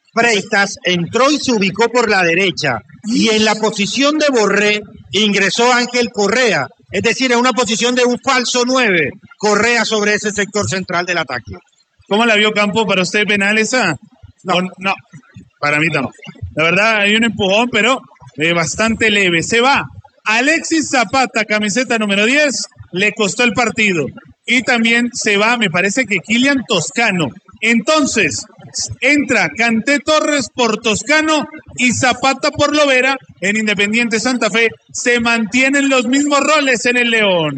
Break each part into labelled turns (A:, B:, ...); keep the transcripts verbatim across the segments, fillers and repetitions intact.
A: Freitas entró y se ubicó por la derecha. Y en la posición de Borré ingresó Ángel Correa. Es decir, en una posición de un falso nueve. Correa sobre ese sector central del ataque.
B: ¿Cómo la vio Campo? ¿Para usted penal esa?
A: No.
B: ¿O no? Para mí tampoco. La verdad, hay un empujón, pero eh, bastante leve. Se va. Alexis Zapata, camiseta número diez, le costó el partido. Y también se va, me parece que Kylian Toscano. Entonces, entra Kanté Torres por Toscano y Zapata por Lovera en Independiente Santa Fe. Se mantienen los mismos roles en el León.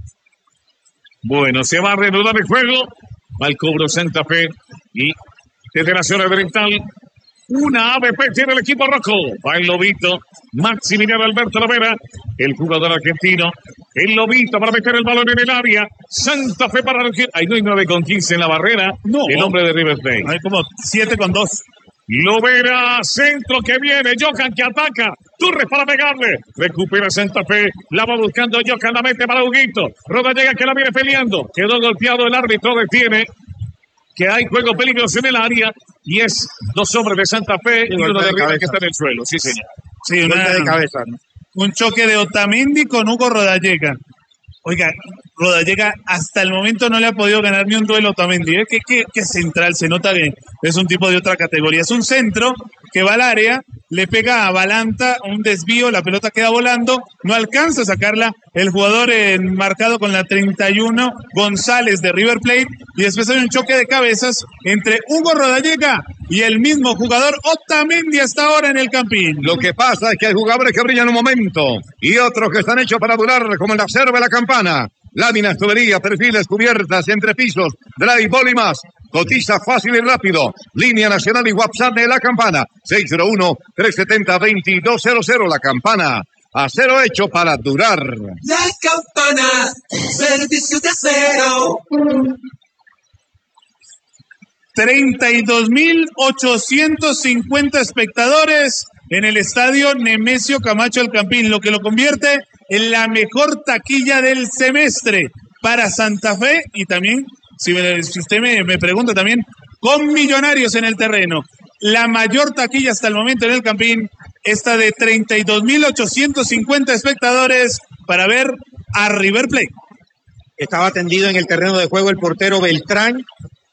C: Bueno, se va a reanudar el juego. Va el cobro Santa Fe y desde la zona oriental una A B P tiene el equipo rojo. Va el Lobito, Maximiliano Alberto Lovera, el jugador argentino. El Lobito para meter el balón en el área. Santa Fe para Argentina. Ahí no hay nueve con quince en la barrera.
B: No.
C: El hombre de River Plate.
B: Hay como siete con dos.
C: Lovera, centro que viene, Johan que ataca, Torres para pegarle, recupera Santa Fe, la va buscando Johan, la mete para Huguito, Rodallega que la viene peleando, quedó golpeado, el árbitro detiene, que hay juego peligroso en el área, y es dos hombres de Santa Fe y, y uno de River que está en el suelo, sí señor.
B: Sí, una
A: de cabeza, ¿no?
B: Un choque de Otamendi con Hugo Rodallega. Oiga, Rodallega hasta el momento no le ha podido ganar ni un duelo a Otamendi, ¿eh? ¿Qué, qué, qué central? Se nota que es un tipo de otra categoría. Es un centro que va al área, le pega a Balanta, un desvío, la pelota queda volando, no alcanza a sacarla el jugador marcado con la treinta y uno, González de River Plate, y después hay un choque de cabezas entre Hugo Rodallega y el mismo jugador Otamendi hasta ahora en el Campín.
D: Lo que pasa es que hay jugadores que brillan un momento y otros que están hechos para durar, como el acero de la campana. Láminas, tuberías, perfiles, cubiertas, entrepisos, drywall y más. Cotiza fácil y rápido. Línea nacional y WhatsApp de La Campana. seis cero uno, tres siete cero, dos dos cero cero. La Campana. Acero hecho para durar.
E: La Campana. Servicios de acero.
B: treinta y dos mil ochocientos cincuenta espectadores en el estadio Nemesio Camacho El Campín, lo que lo convierte en la mejor taquilla del semestre para Santa Fe y también, si, me, si usted me, me pregunta también, con Millonarios en el terreno. La mayor taquilla hasta el momento en El Campín, esta de treinta y dos mil ochocientos cincuenta espectadores para ver a River Plate.
A: Estaba tendido en el terreno de juego el portero Beltrán.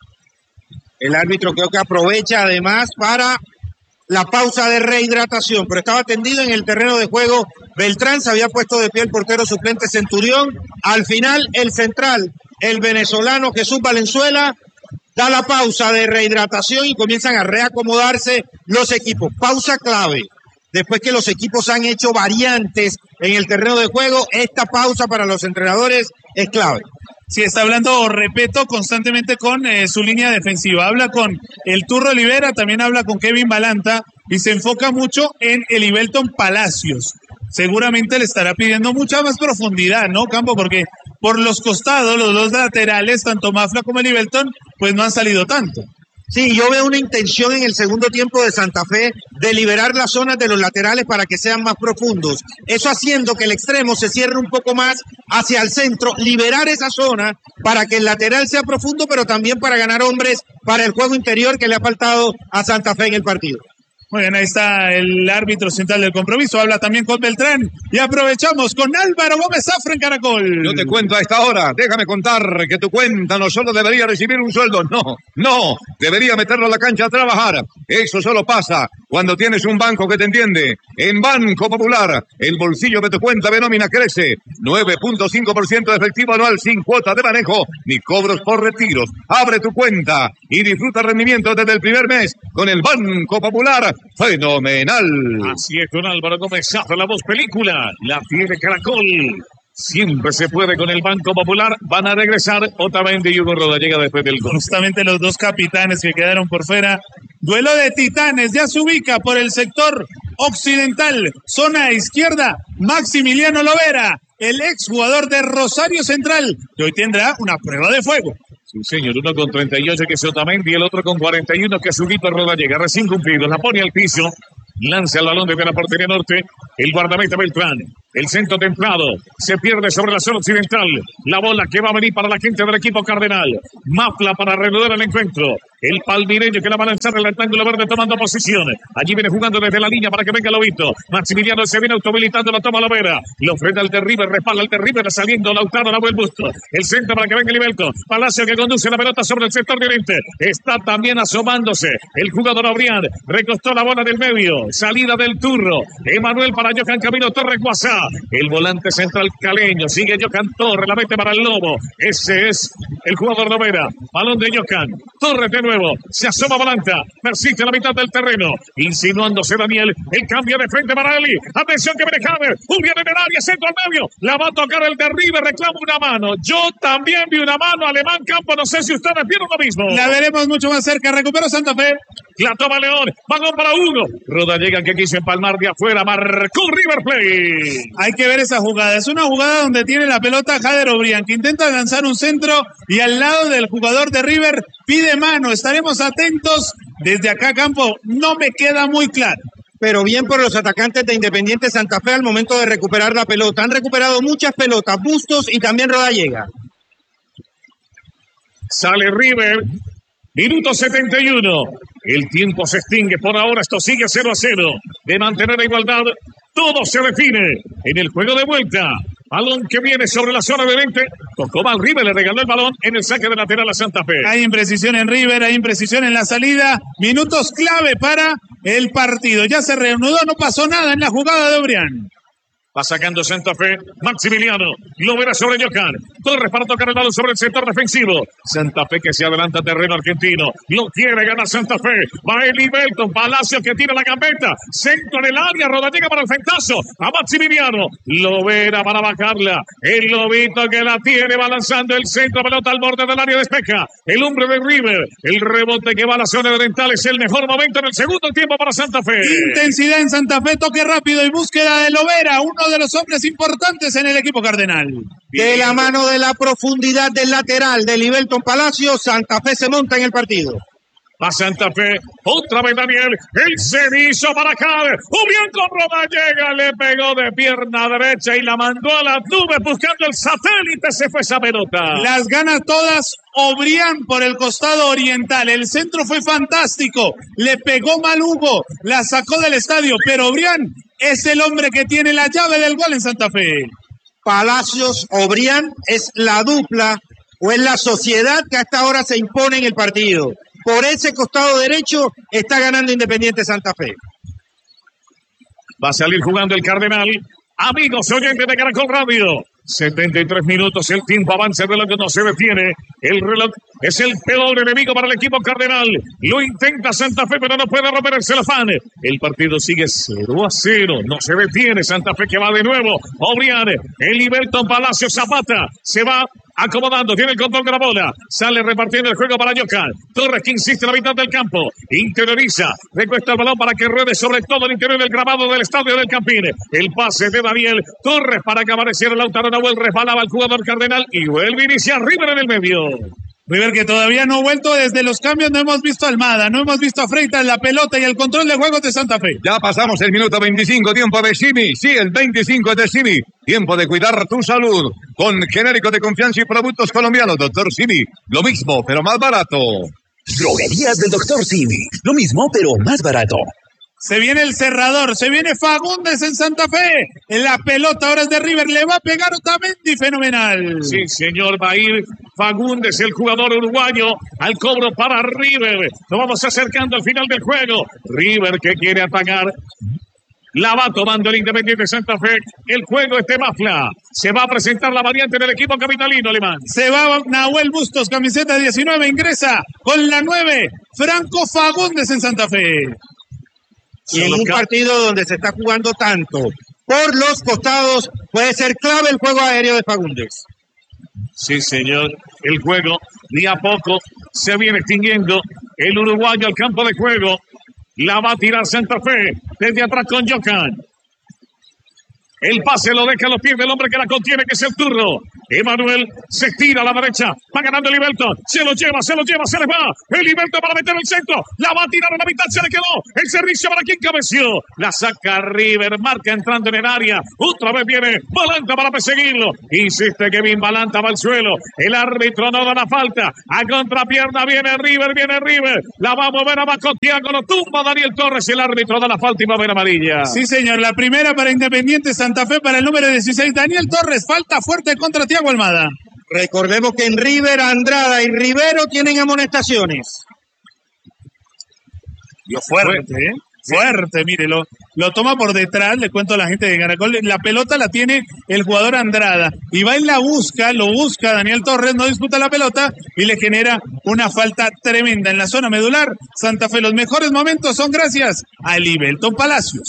A: El árbitro creo que aprovecha además para la pausa de rehidratación, pero estaba tendido en el terreno de juego Beltrán, se había puesto de pie el portero suplente Centurión. Al final el central, el venezolano Jesús Valenzuela, da la pausa de rehidratación y comienzan a reacomodarse los equipos. Pausa clave. Después que los equipos han hecho variantes en el terreno de juego, esta pausa para los entrenadores es clave.
B: Sí, está hablando Repeto constantemente con eh, su línea defensiva. Habla con el Turro Olivera, también habla con Kevin Balanta y se enfoca mucho en el Ibelton Palacios. Seguramente le estará pidiendo mucha más profundidad, ¿no, Campo? Porque por los costados, los dos laterales, tanto Mafla como el Ibelton, pues no han salido tanto.
A: Sí, yo veo una intención en el segundo tiempo de Santa Fe de liberar las zonas de los laterales para que sean más profundos. Eso haciendo que el extremo se cierre un poco más hacia el centro, liberar esa zona para que el lateral sea profundo, pero también para ganar hombres para el juego interior que le ha faltado a Santa Fe en el partido.
B: Muy bien, ahí está el árbitro central del compromiso, habla también con Beltrán y aprovechamos con Álvaro Gómez Zafra en Caracol.
D: Yo te cuento a esta hora, déjame contar que tu cuenta no solo debería recibir un sueldo, no, no, debería meterlo a la cancha a trabajar. Eso solo pasa cuando tienes un banco que te entiende. En Banco Popular, el bolsillo de tu cuenta de nómina crece, nueve punto cinco por ciento de efectivo anual sin cuota de manejo ni cobros por retiros. Abre tu cuenta y disfruta rendimiento desde el primer mes con el Banco Popular. Fenomenal.
C: Así es, don Álvaro Gómez Zafra, la voz película, la tiene Caracol. Siempre se puede con el Banco Popular. Van a regresar Otamendi y Hugo Rodallega después del gol.
B: Justamente los dos capitanes que quedaron por fuera. Duelo de titanes, ya se ubica por el sector occidental, zona izquierda, Maximiliano Lovera, el exjugador de Rosario Central, que hoy tendrá una prueba de fuego.
C: Sí, señor, uno con treinta y ocho que es Otamendi y el otro con cuarenta y uno que es Huguito Rodallega. Recién cumplido, la pone al piso. Lanza el balón desde la portería norte. El guardameta Beltrán. El centro templado. Se pierde sobre la zona occidental. La bola que va a venir para la gente del equipo cardenal. Mafla para reanudar el encuentro. El palmireño que la va a lanzar el rectángulo verde tomando posición. Allí viene jugando desde la línea para que venga Lobito. Maximiliano se viene automovilizando, lo toma Lovera. Lo frena el terrible, respalda el terrible, saliendo Lautaro, la buen busto. El centro para que venga Livelto. Palacio que conduce la pelota sobre el sector de oriente. Está también asomándose el jugador Obrián. Recostó la bola del medio. Salida del turro. Emanuel para Johan Camilo Torres Guasá. El volante central caleño. Sigue Johan Torres, la mete para el Lobo. Ese es el jugador Lovera. Balón de Johan. Torres de nuevo. Se asoma Volanta. Persiste en la mitad del terreno. Insinuándose Daniel. El cambio de frente para Eli. Atención que viene Javier. Un bien en el área. Centro al medio. La va a tocar el derribe. Reclama una mano. Yo también vi una mano. Alemán Campo. No sé si ustedes vieron lo mismo.
B: La veremos mucho más cerca. Recupera Santa Fe.
C: La toma León. Balón para uno. Rodallega que quiso empalmar de afuera. Marcó River Plate.
B: Hay que ver esa jugada. Es una jugada donde tiene la pelota Jader Obrián, que intenta lanzar un centro y al lado del jugador de River pide mano. Estaremos atentos. Desde acá, Campo, no me queda muy claro.
A: Pero bien por los atacantes de Independiente Santa Fe al momento de recuperar la pelota. Han recuperado muchas pelotas, Bustos y también Rodallega.
C: Sale River. Minuto setenta y uno. El tiempo se extingue. Por ahora esto sigue cero a cero. De mantener la igualdad, todo se define en el juego de vuelta. Balón que viene sobre la zona de veinte. Tocó mal River, le regaló el balón en el saque de lateral a Santa Fe.
B: Hay imprecisión en River, hay imprecisión en la salida. Minutos clave para el partido. Ya se reanudó, no pasó nada en la jugada de Obrián.
C: Va sacando Santa Fe, Maximiliano, lo verá sobre Johan, Torres para tocar el balón sobre el sector defensivo, Santa Fe que se adelanta terreno argentino, lo quiere ganar Santa Fe, va Eli Belton, Palacio que tira la gambeta, centro en el área, Rodallega para el fentazo, a Maximiliano, lo verá para bajarla, el Lobito que la tiene, va lanzando el centro, pelota al borde del área, despeja, el hombre de River, el rebote que va a la zona oriental, es el mejor momento en el segundo tiempo para Santa Fe.
B: Intensidad en Santa Fe, toque rápido y búsqueda de Lovera, uno de los hombres importantes en el equipo cardenal.
A: De la mano de la profundidad del lateral de Livelton Palacio, Santa Fe se monta en el partido.
C: Va Santa Fe, otra vez Daniel, el cenizo para Javier, un bien con Rodallega, le pegó de pierna derecha y la mandó a las nubes buscando el satélite, se fue esa pelota.
B: Las gana todas Obrián por el costado oriental, el centro fue fantástico, le pegó mal Hugo, la sacó del estadio, pero Obrián es el hombre que tiene la llave del gol en Santa Fe.
A: Palacios, Obrián es la dupla o es la sociedad que hasta ahora se impone en el partido. Por ese costado derecho está ganando Independiente Santa Fe.
C: Va a salir jugando el Cardenal. Amigos oyentes de Caracol Radio. setenta y tres minutos, el tiempo avanza, el reloj no se detiene. El reloj es el peor enemigo para el equipo cardenal. Lo intenta Santa Fe, pero no puede romper el celofán. El partido sigue cero a cero. No se detiene. Santa Fe que va de nuevo. Obrián, el Livelton Palacio Zapata se va acomodando, tiene el control de la bola, sale repartiendo el juego para Johan, Torres que insiste en la mitad del campo, interioriza, recuesta el balón para que ruede sobre todo el interior del grabado del estadio del Campín, el pase de Daniel Torres para que apareciera Lautaro Nahuel, resbalaba el jugador cardenal y vuelve a iniciar River en el medio.
B: River que todavía no ha vuelto desde los cambios, no hemos visto a Almada, no hemos visto a Freitas, la pelota y el control de juego de Santa Fe.
D: Ya pasamos el minuto veinticinco, tiempo de Simi, sí, el veinticinco de Simi, tiempo de cuidar tu salud, con genérico de confianza y productos colombianos, Doctor Simi, lo mismo pero más barato.
F: Droguerías del Doctor Simi, lo mismo pero más barato.
B: Se viene el cerrador, se viene Fagundes en Santa Fe. En la pelota ahora es de River, le va a pegar Otamendi, fenomenal.
C: Sí, señor, va a ir Fagundes, el jugador uruguayo, al cobro para River. Nos vamos acercando al final del juego. River que quiere atacar. La va tomando el Independiente Santa Fe. El juego es de Mafla. Se va a presentar la variante del equipo capitalino alemán.
B: Se va Nahuel Bustos, camiseta diecinueve, ingresa con la nueve. Franco Fagundes en Santa Fe.
A: Y en un partido donde se está jugando tanto por los costados, puede ser clave el juego aéreo de Fagundes.
C: Sí, señor. El juego, día a poco, se viene extinguiendo. El uruguayo al campo de juego. La va a tirar Santa Fe. Desde atrás con Johan. El pase lo deja a los pies del hombre que la contiene, que es el turno. Emanuel se tira a la derecha. Va ganando el Liberton. Se lo lleva, se lo lleva, se le va. El Liberton para meter el centro. La va a tirar a la mitad, se le quedó. El servicio para quien cabeció. La saca River. Marca entrando en el área. Otra vez viene Balanta para perseguirlo. Insiste Kevin Balanta, va al suelo. El árbitro no da la falta. A contrapierna viene River, viene River. La va a mover a Bacotiago. Lo tumba Daniel Torres. El árbitro da la falta y va a ver amarilla.
B: Sí, señor. La primera para Independiente Santa Fe para el número dieciséis, Daniel Torres. Falta fuerte contra Thiago Almada.
A: Recordemos que en River, Andrada y Rivero tienen amonestaciones.
B: Lo fuerte, ¿eh? Fuerte, mire, lo, lo toma por detrás, le cuento a la gente de Caracol, la pelota la tiene el jugador Andrada, y va y la busca, lo busca Daniel Torres, no disputa la pelota, y le genera una falta tremenda en la zona medular. Santa Fe, los mejores momentos son gracias a Libelton Palacios.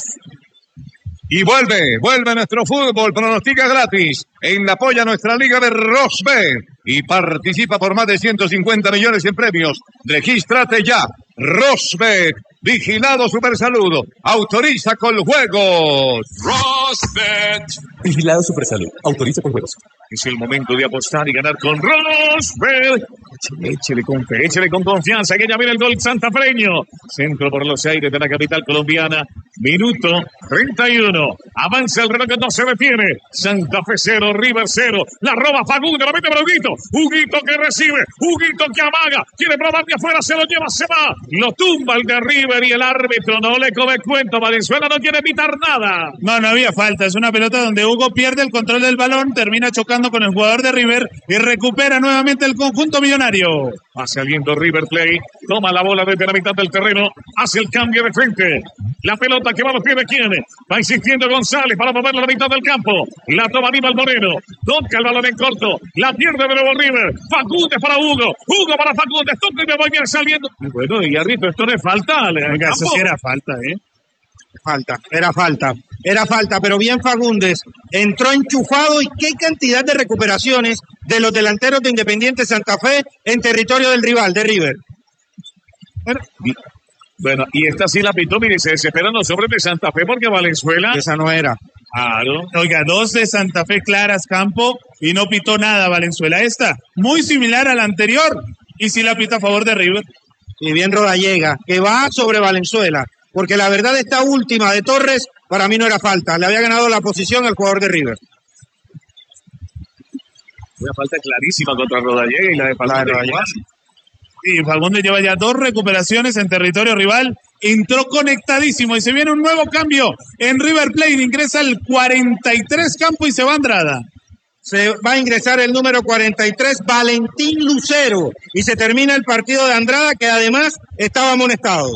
D: Y vuelve, vuelve nuestro fútbol, pronostica gratis en la polla nuestra liga de Rosbet y participa por más de ciento cincuenta millones en premios. Regístrate ya, Rosbet, vigilado Supersalud, autoriza con juegos.
F: Rosbet. Vigilado Supersalud, autoriza con juegos.
C: Es el momento de apostar y ganar con Rosbet. Échele con fe, échele con confianza, que ya viene el gol santafreño. Centro por los aires de la capital colombiana. Minuto treinta y uno. Avanza el reloj que no se detiene. Santa Fe cero, River cero. La roba Fagundes, la mete para Huguito. Huguito que recibe, Huguito que amaga. Quiere probar de afuera, se lo lleva, se va. Lo tumba el de River y el árbitro no le come cuento. Valenzuela no quiere evitar nada.
B: No, no había falta. Es una pelota donde Hugo pierde el control del balón, termina chocando con el jugador de River y recupera nuevamente el conjunto millonario.
C: Hace aliento River Plate, toma la bola desde la mitad del terreno, hace el cambio de frente. La pelota que va a los pies de quién. Va insistiendo González para moverla a la mitad del campo. La toma Aníbal Moreno, toca el balón en corto, la pierde de nuevo River. Fagundes para Hugo, Hugo para Fagundes, toca y me voy bien saliendo. Bueno, y árbitro, esto no es falta.
B: Venga, eso sí era falta, ¿eh?
A: Falta, era falta, era falta, pero bien Fagundes, entró enchufado y qué cantidad de recuperaciones de los delanteros de Independiente Santa Fe en territorio del rival, de River.
C: Bueno, bueno y esta sí la pitó, mire, se desesperan los hombres de Santa Fe porque Valenzuela...
A: Esa no era.
B: Claro. Oiga, dos de Santa Fe claras, campo, y no pitó nada Valenzuela. Esta, muy similar a la anterior, y sí la pita a favor de River.
A: Y bien Rodallega, que va sobre Valenzuela. Porque la verdad esta última de Torres para mí no era falta. Le había ganado la posición al jugador de River.
C: Una falta clarísima contra Rodallega y la de Fagundes.
B: Y Fagundes lleva ya dos recuperaciones en territorio rival. Entró conectadísimo y se viene un nuevo cambio en River Plate. Ingresa el cuarenta y tres campo y se va Andrada.
A: Se va a ingresar el número cuarenta y tres, Valentín Lucero. Y se termina el partido de Andrada, que además estaba amonestado.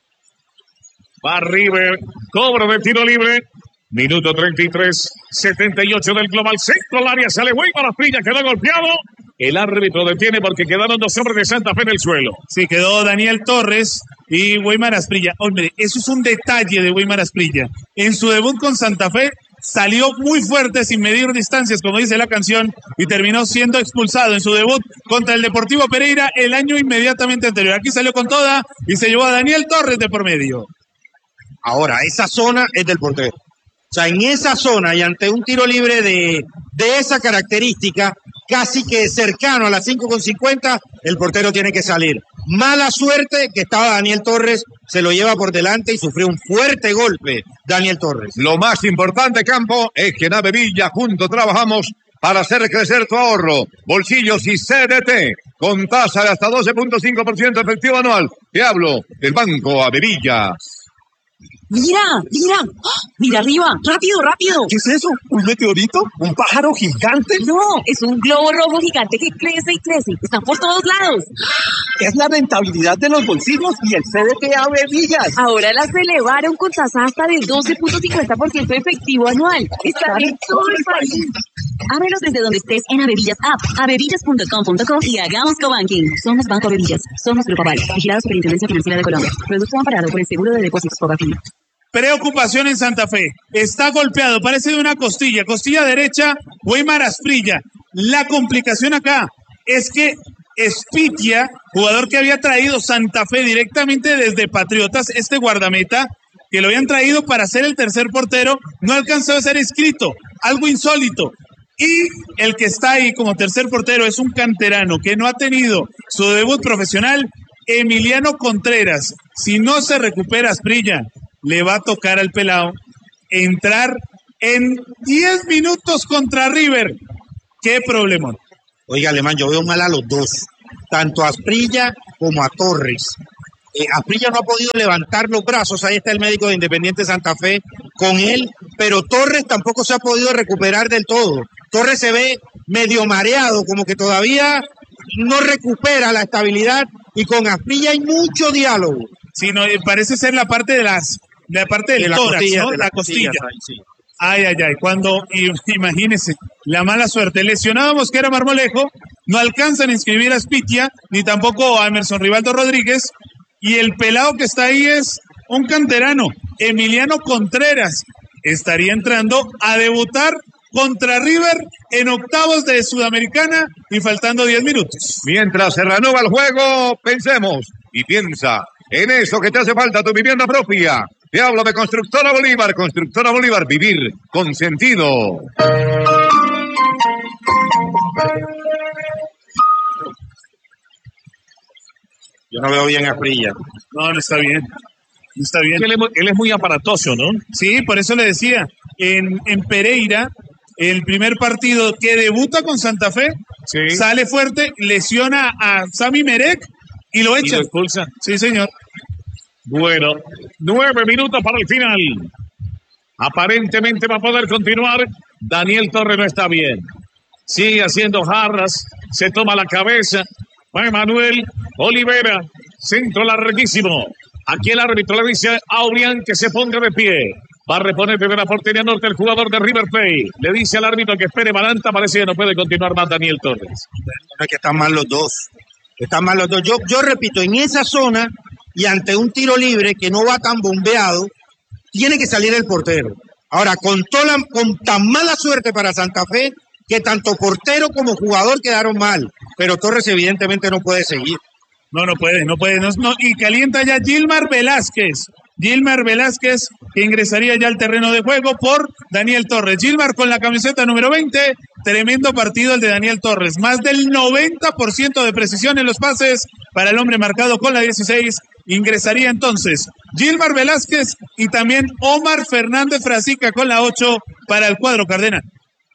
C: Va River, cobro de tiro libre. Minuto treinta y tres, setenta y ocho del global. Centro al área, sale Weimar Asprilla, quedó golpeado. El árbitro detiene porque quedaron dos hombres de Santa Fe en el suelo.
B: Sí, quedó Daniel Torres y Weimar Asprilla. Hombre, eso es un detalle de Weimar Asprilla. En su debut con Santa Fe salió muy fuerte sin medir distancias, como dice la canción, y terminó siendo expulsado en su debut contra el Deportivo Pereira el año inmediatamente anterior. Aquí salió con toda y se llevó a Daniel Torres de por medio.
A: Ahora, esa zona es del portero. O sea, en esa zona y ante un tiro libre de, de esa característica, casi que cercano a las cinco con cincuenta, el portero tiene que salir. Mala suerte que estaba Daniel Torres, se lo lleva por delante y sufrió un fuerte golpe Daniel Torres.
D: Lo más importante, Campo, es que en Avevilla juntos trabajamos para hacer crecer tu ahorro. Bolsillos y C D T, con tasa de hasta doce punto cinco por ciento efectivo anual. Te hablo del Banco Avevilla.
G: Mira, mira, ¡oh! Mira arriba, rápido, rápido.
F: ¿Qué es eso? ¿Un meteorito? ¿Un pájaro gigante?
G: No, es un globo rojo gigante que crece y crece. Están por todos lados.
F: Es la rentabilidad de los bolsillos y el C D T Avevillas.
G: Ahora las elevaron con tasa hasta del doce punto cincuenta por ciento efectivo anual. Está en todo el país. Ábrelos desde donde estés en Avevillas App, avevillas punto com punto co y hagamos cobanking. Somos Banco Avevillas, somos Grupo Aval, vigilado Superintendencia Financiera de Colombia. Producto amparado por el Seguro de Depósitos Cobafin.
B: Preocupación en Santa Fe. Está golpeado, parece de una costilla. Costilla derecha, Weimar Asprilla. La complicación acá es que Espitia, jugador que había traído Santa Fe directamente desde Patriotas, este guardameta, que lo habían traído para ser el tercer portero, no alcanzó a ser inscrito. Algo insólito. Y el que está ahí como tercer portero es un canterano que no ha tenido su debut profesional, Emiliano Contreras. Si no se recupera Asprilla, le va a tocar al pelado entrar en diez minutos contra River. ¡Qué problemón!
A: Oiga, Alemán, yo veo mal a los dos, tanto a Asprilla como a Torres. Eh, Asprilla no ha podido levantar los brazos, ahí está el médico de Independiente Santa Fe con él, pero Torres tampoco se ha podido recuperar del todo. Torres se ve medio mareado, como que todavía no recupera la estabilidad, y con Asprilla hay mucho diálogo.
B: Sí, no, parece ser la parte de las, la parte del
A: de la
B: tórax,
A: costilla,
B: ¿no?
A: de
B: La,
A: la
B: costilla.
A: costilla, sí.
B: Ay, ay, ay, cuando, imagínense, la mala suerte. Lesionábamos que era Marmolejo, no alcanzan a inscribir a Spitia, ni tampoco a Emerson Rivaldo Rodríguez, y el pelado que está ahí es un canterano, Emiliano Contreras. Estaría entrando a debutar contra River en octavos de Sudamericana y faltando diez minutos.
D: Mientras se reanuda el juego, pensemos y piensa en eso que te hace falta, tu vivienda propia. Te hablo de Constructora Bolívar. Constructora Bolívar, vivir con sentido.
A: Yo no veo bien a Asprilla.
B: No, no está bien. No está bien.
C: Él es, muy, él es muy aparatoso, ¿no?
B: Sí, por eso le decía, en, en Pereira, el primer partido que debuta con Santa Fe,
C: Sí.
B: sale fuerte, lesiona a Sami Merek y lo
C: Y
B: echa.
C: lo expulsa.
B: Sí, señor.
C: Bueno, nueve minutos para el final. Aparentemente va a poder continuar. Daniel Torres no está bien. Sigue haciendo jarras. Se toma la cabeza. Va Manuel Olivera. Centro larguísimo. Aquí el árbitro le dice a Aurian que se ponga de pie. Va a reponer desde la portería norte el jugador de River Plate. Le dice al árbitro que espere Balanta. Parece que no puede continuar más Daniel Torres.
A: No, es que están mal los dos. Están mal los dos. Yo, yo repito, en esa zona y ante un tiro libre que no va tan bombeado, tiene que salir el portero. Ahora, con, toda, con tan mala suerte para Santa Fe, que tanto portero como jugador quedaron mal. Pero Torres evidentemente no puede seguir.
B: No, no puede, no puede. No, no, y calienta ya Gilmar Velázquez. Gilmar Velázquez, que ingresaría ya al terreno de juego por Daniel Torres. Gilmar con la camiseta número veinte. Tremendo partido el de Daniel Torres. Más del noventa por ciento de precisión en los pases para el hombre marcado con la dieciséis. Ingresaría entonces Gilmar Velázquez y también Omar Fernández Frasica con la ocho para el cuadro cardenal.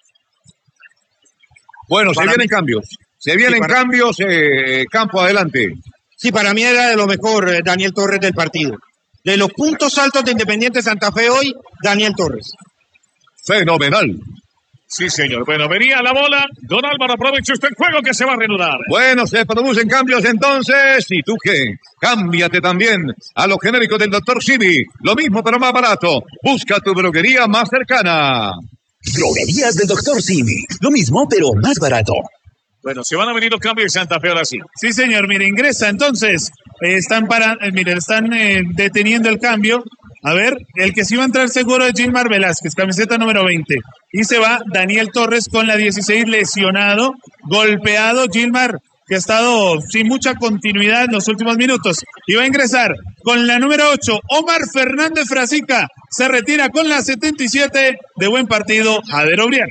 D: Bueno,
A: Para
D: se vienen
A: mí-
D: cambios. Se vienen
A: Sí, para-
D: cambios, eh, campo adelante.
A: Sí, para mí era de lo mejor eh, Daniel Torres del partido. De los puntos altos de Independiente Santa Fe hoy, Daniel Torres.
D: Fenomenal.
C: Sí, señor. Bueno, venía la bola. Don Álvaro, aprovecha usted el juego que se va a reanudar.
D: Bueno, se producen cambios entonces. ¿Y tú qué? Cámbiate también a los genéricos del doctor Simi. Lo mismo pero más barato. Busca tu droguería más cercana.
F: Droguerías del doctor Simi. Lo mismo, pero más barato.
C: Bueno, se van a venir los cambios de Santa Fe ahora sí.
B: Sí, señor, mire, ingresa entonces. Eh, están para, eh, mire, están eh, deteniendo el cambio. A ver, el que sí va a entrar seguro es Gilmar Velázquez, camiseta número veinte. Y se va Daniel Torres con la dieciséis, lesionado, golpeado. Gilmar, que ha estado sin mucha continuidad en los últimos minutos. Y va a ingresar con la número ocho, Omar Fernández Frasica. Se retira con la setenta y siete. De buen partido, Jader Obrián.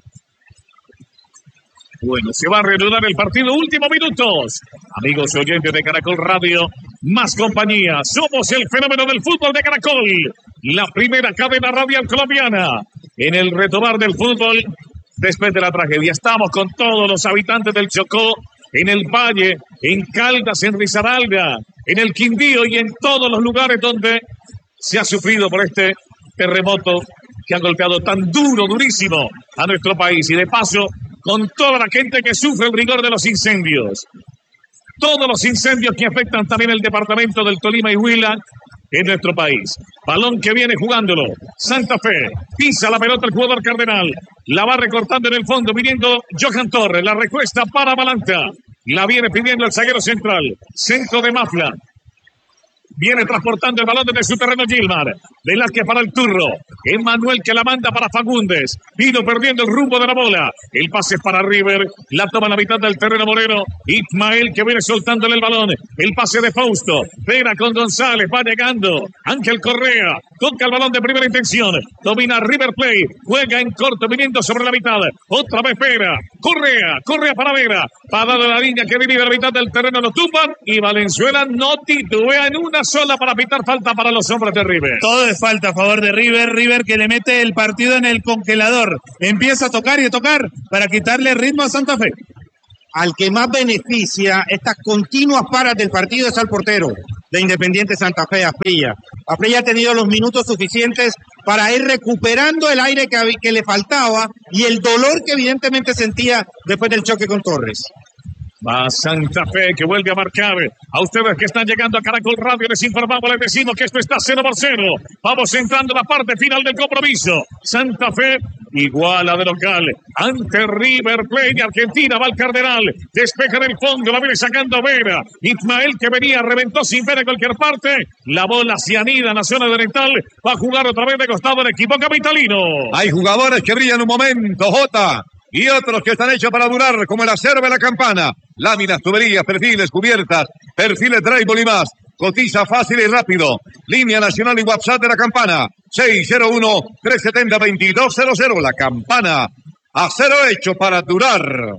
C: Bueno, se va a reanudar el partido. Últimos minutos. Amigos y oyentes de Caracol Radio, más compañía. Somos el fenómeno del fútbol de Caracol. La primera cadena radial colombiana. En el retomar del fútbol después de la tragedia. Estamos con todos los habitantes del Chocó, en el Valle, en Caldas, en Risaralda, en el Quindío y en todos los lugares donde se ha sufrido por este terremoto que ha golpeado tan duro, durísimo a nuestro país. Y de paso, con toda la gente que sufre el rigor de los incendios. Todos los incendios que afectan también el departamento del Tolima y Huila en nuestro país. Balón que viene jugándolo. Santa Fe. Pisa la pelota el jugador Cardenal. La va recortando en el fondo, viniendo Johan Torres. La recuesta para Balanta. La viene pidiendo el zaguero central. Centro de Mafla. Viene transportando el balón desde su terreno Gilmar. Velázquez para el turro. Emanuel que la manda para Fagundes. Vino perdiendo el rumbo de la bola. El pase es para River. La toma a la mitad del terreno Moreno. Ismael que viene soltándole el balón. El pase de Fausto. Vera con González. Va llegando. Ángel Correa. Toca el balón de primera intención. Domina River Plate. Juega en corto viniendo sobre la mitad. Otra vez Vera. Correa. Correa para Vera. Para la línea que divide la mitad del terreno. Lo tumban. Y Valenzuela no titubea en una sola para pitar falta para los hombres de River.
B: Todo es falta a favor de River. River que le mete el partido en el congelador. Empieza a tocar y a tocar para quitarle ritmo a Santa Fe.
A: Al que más beneficia estas continuas paras del partido es al portero de Independiente Santa Fe, Asprilla. Asprilla ha tenido los minutos suficientes para ir recuperando el aire que, que le faltaba y el dolor que evidentemente sentía después del choque con Torres.
C: Va Santa Fe que vuelve a marcar. A ustedes que están llegando a Caracol Radio les informamos, les decimos que esto está cero por cero. Vamos entrando a la parte final del compromiso. Santa Fe iguala de local ante River Plate de Argentina. Va el Cardenal, despeja en el fondo, la viene sacando Vera. Ismael que venía, reventó sin ver en cualquier parte. La bola se anida en la zona oriental. Va a jugar otra vez de costado el equipo capitalino.
D: Hay jugadores que brillan un momento, Jota. Y otros que están hechos para durar, como el acero de la campana. Láminas, tuberías, perfiles, cubiertas, perfiles drywall y más. Cotiza fácil y rápido. Línea nacional y WhatsApp de la campana. seis cero uno, tres siete cero, dos dos cero cero. La campana. Acero hecho para durar.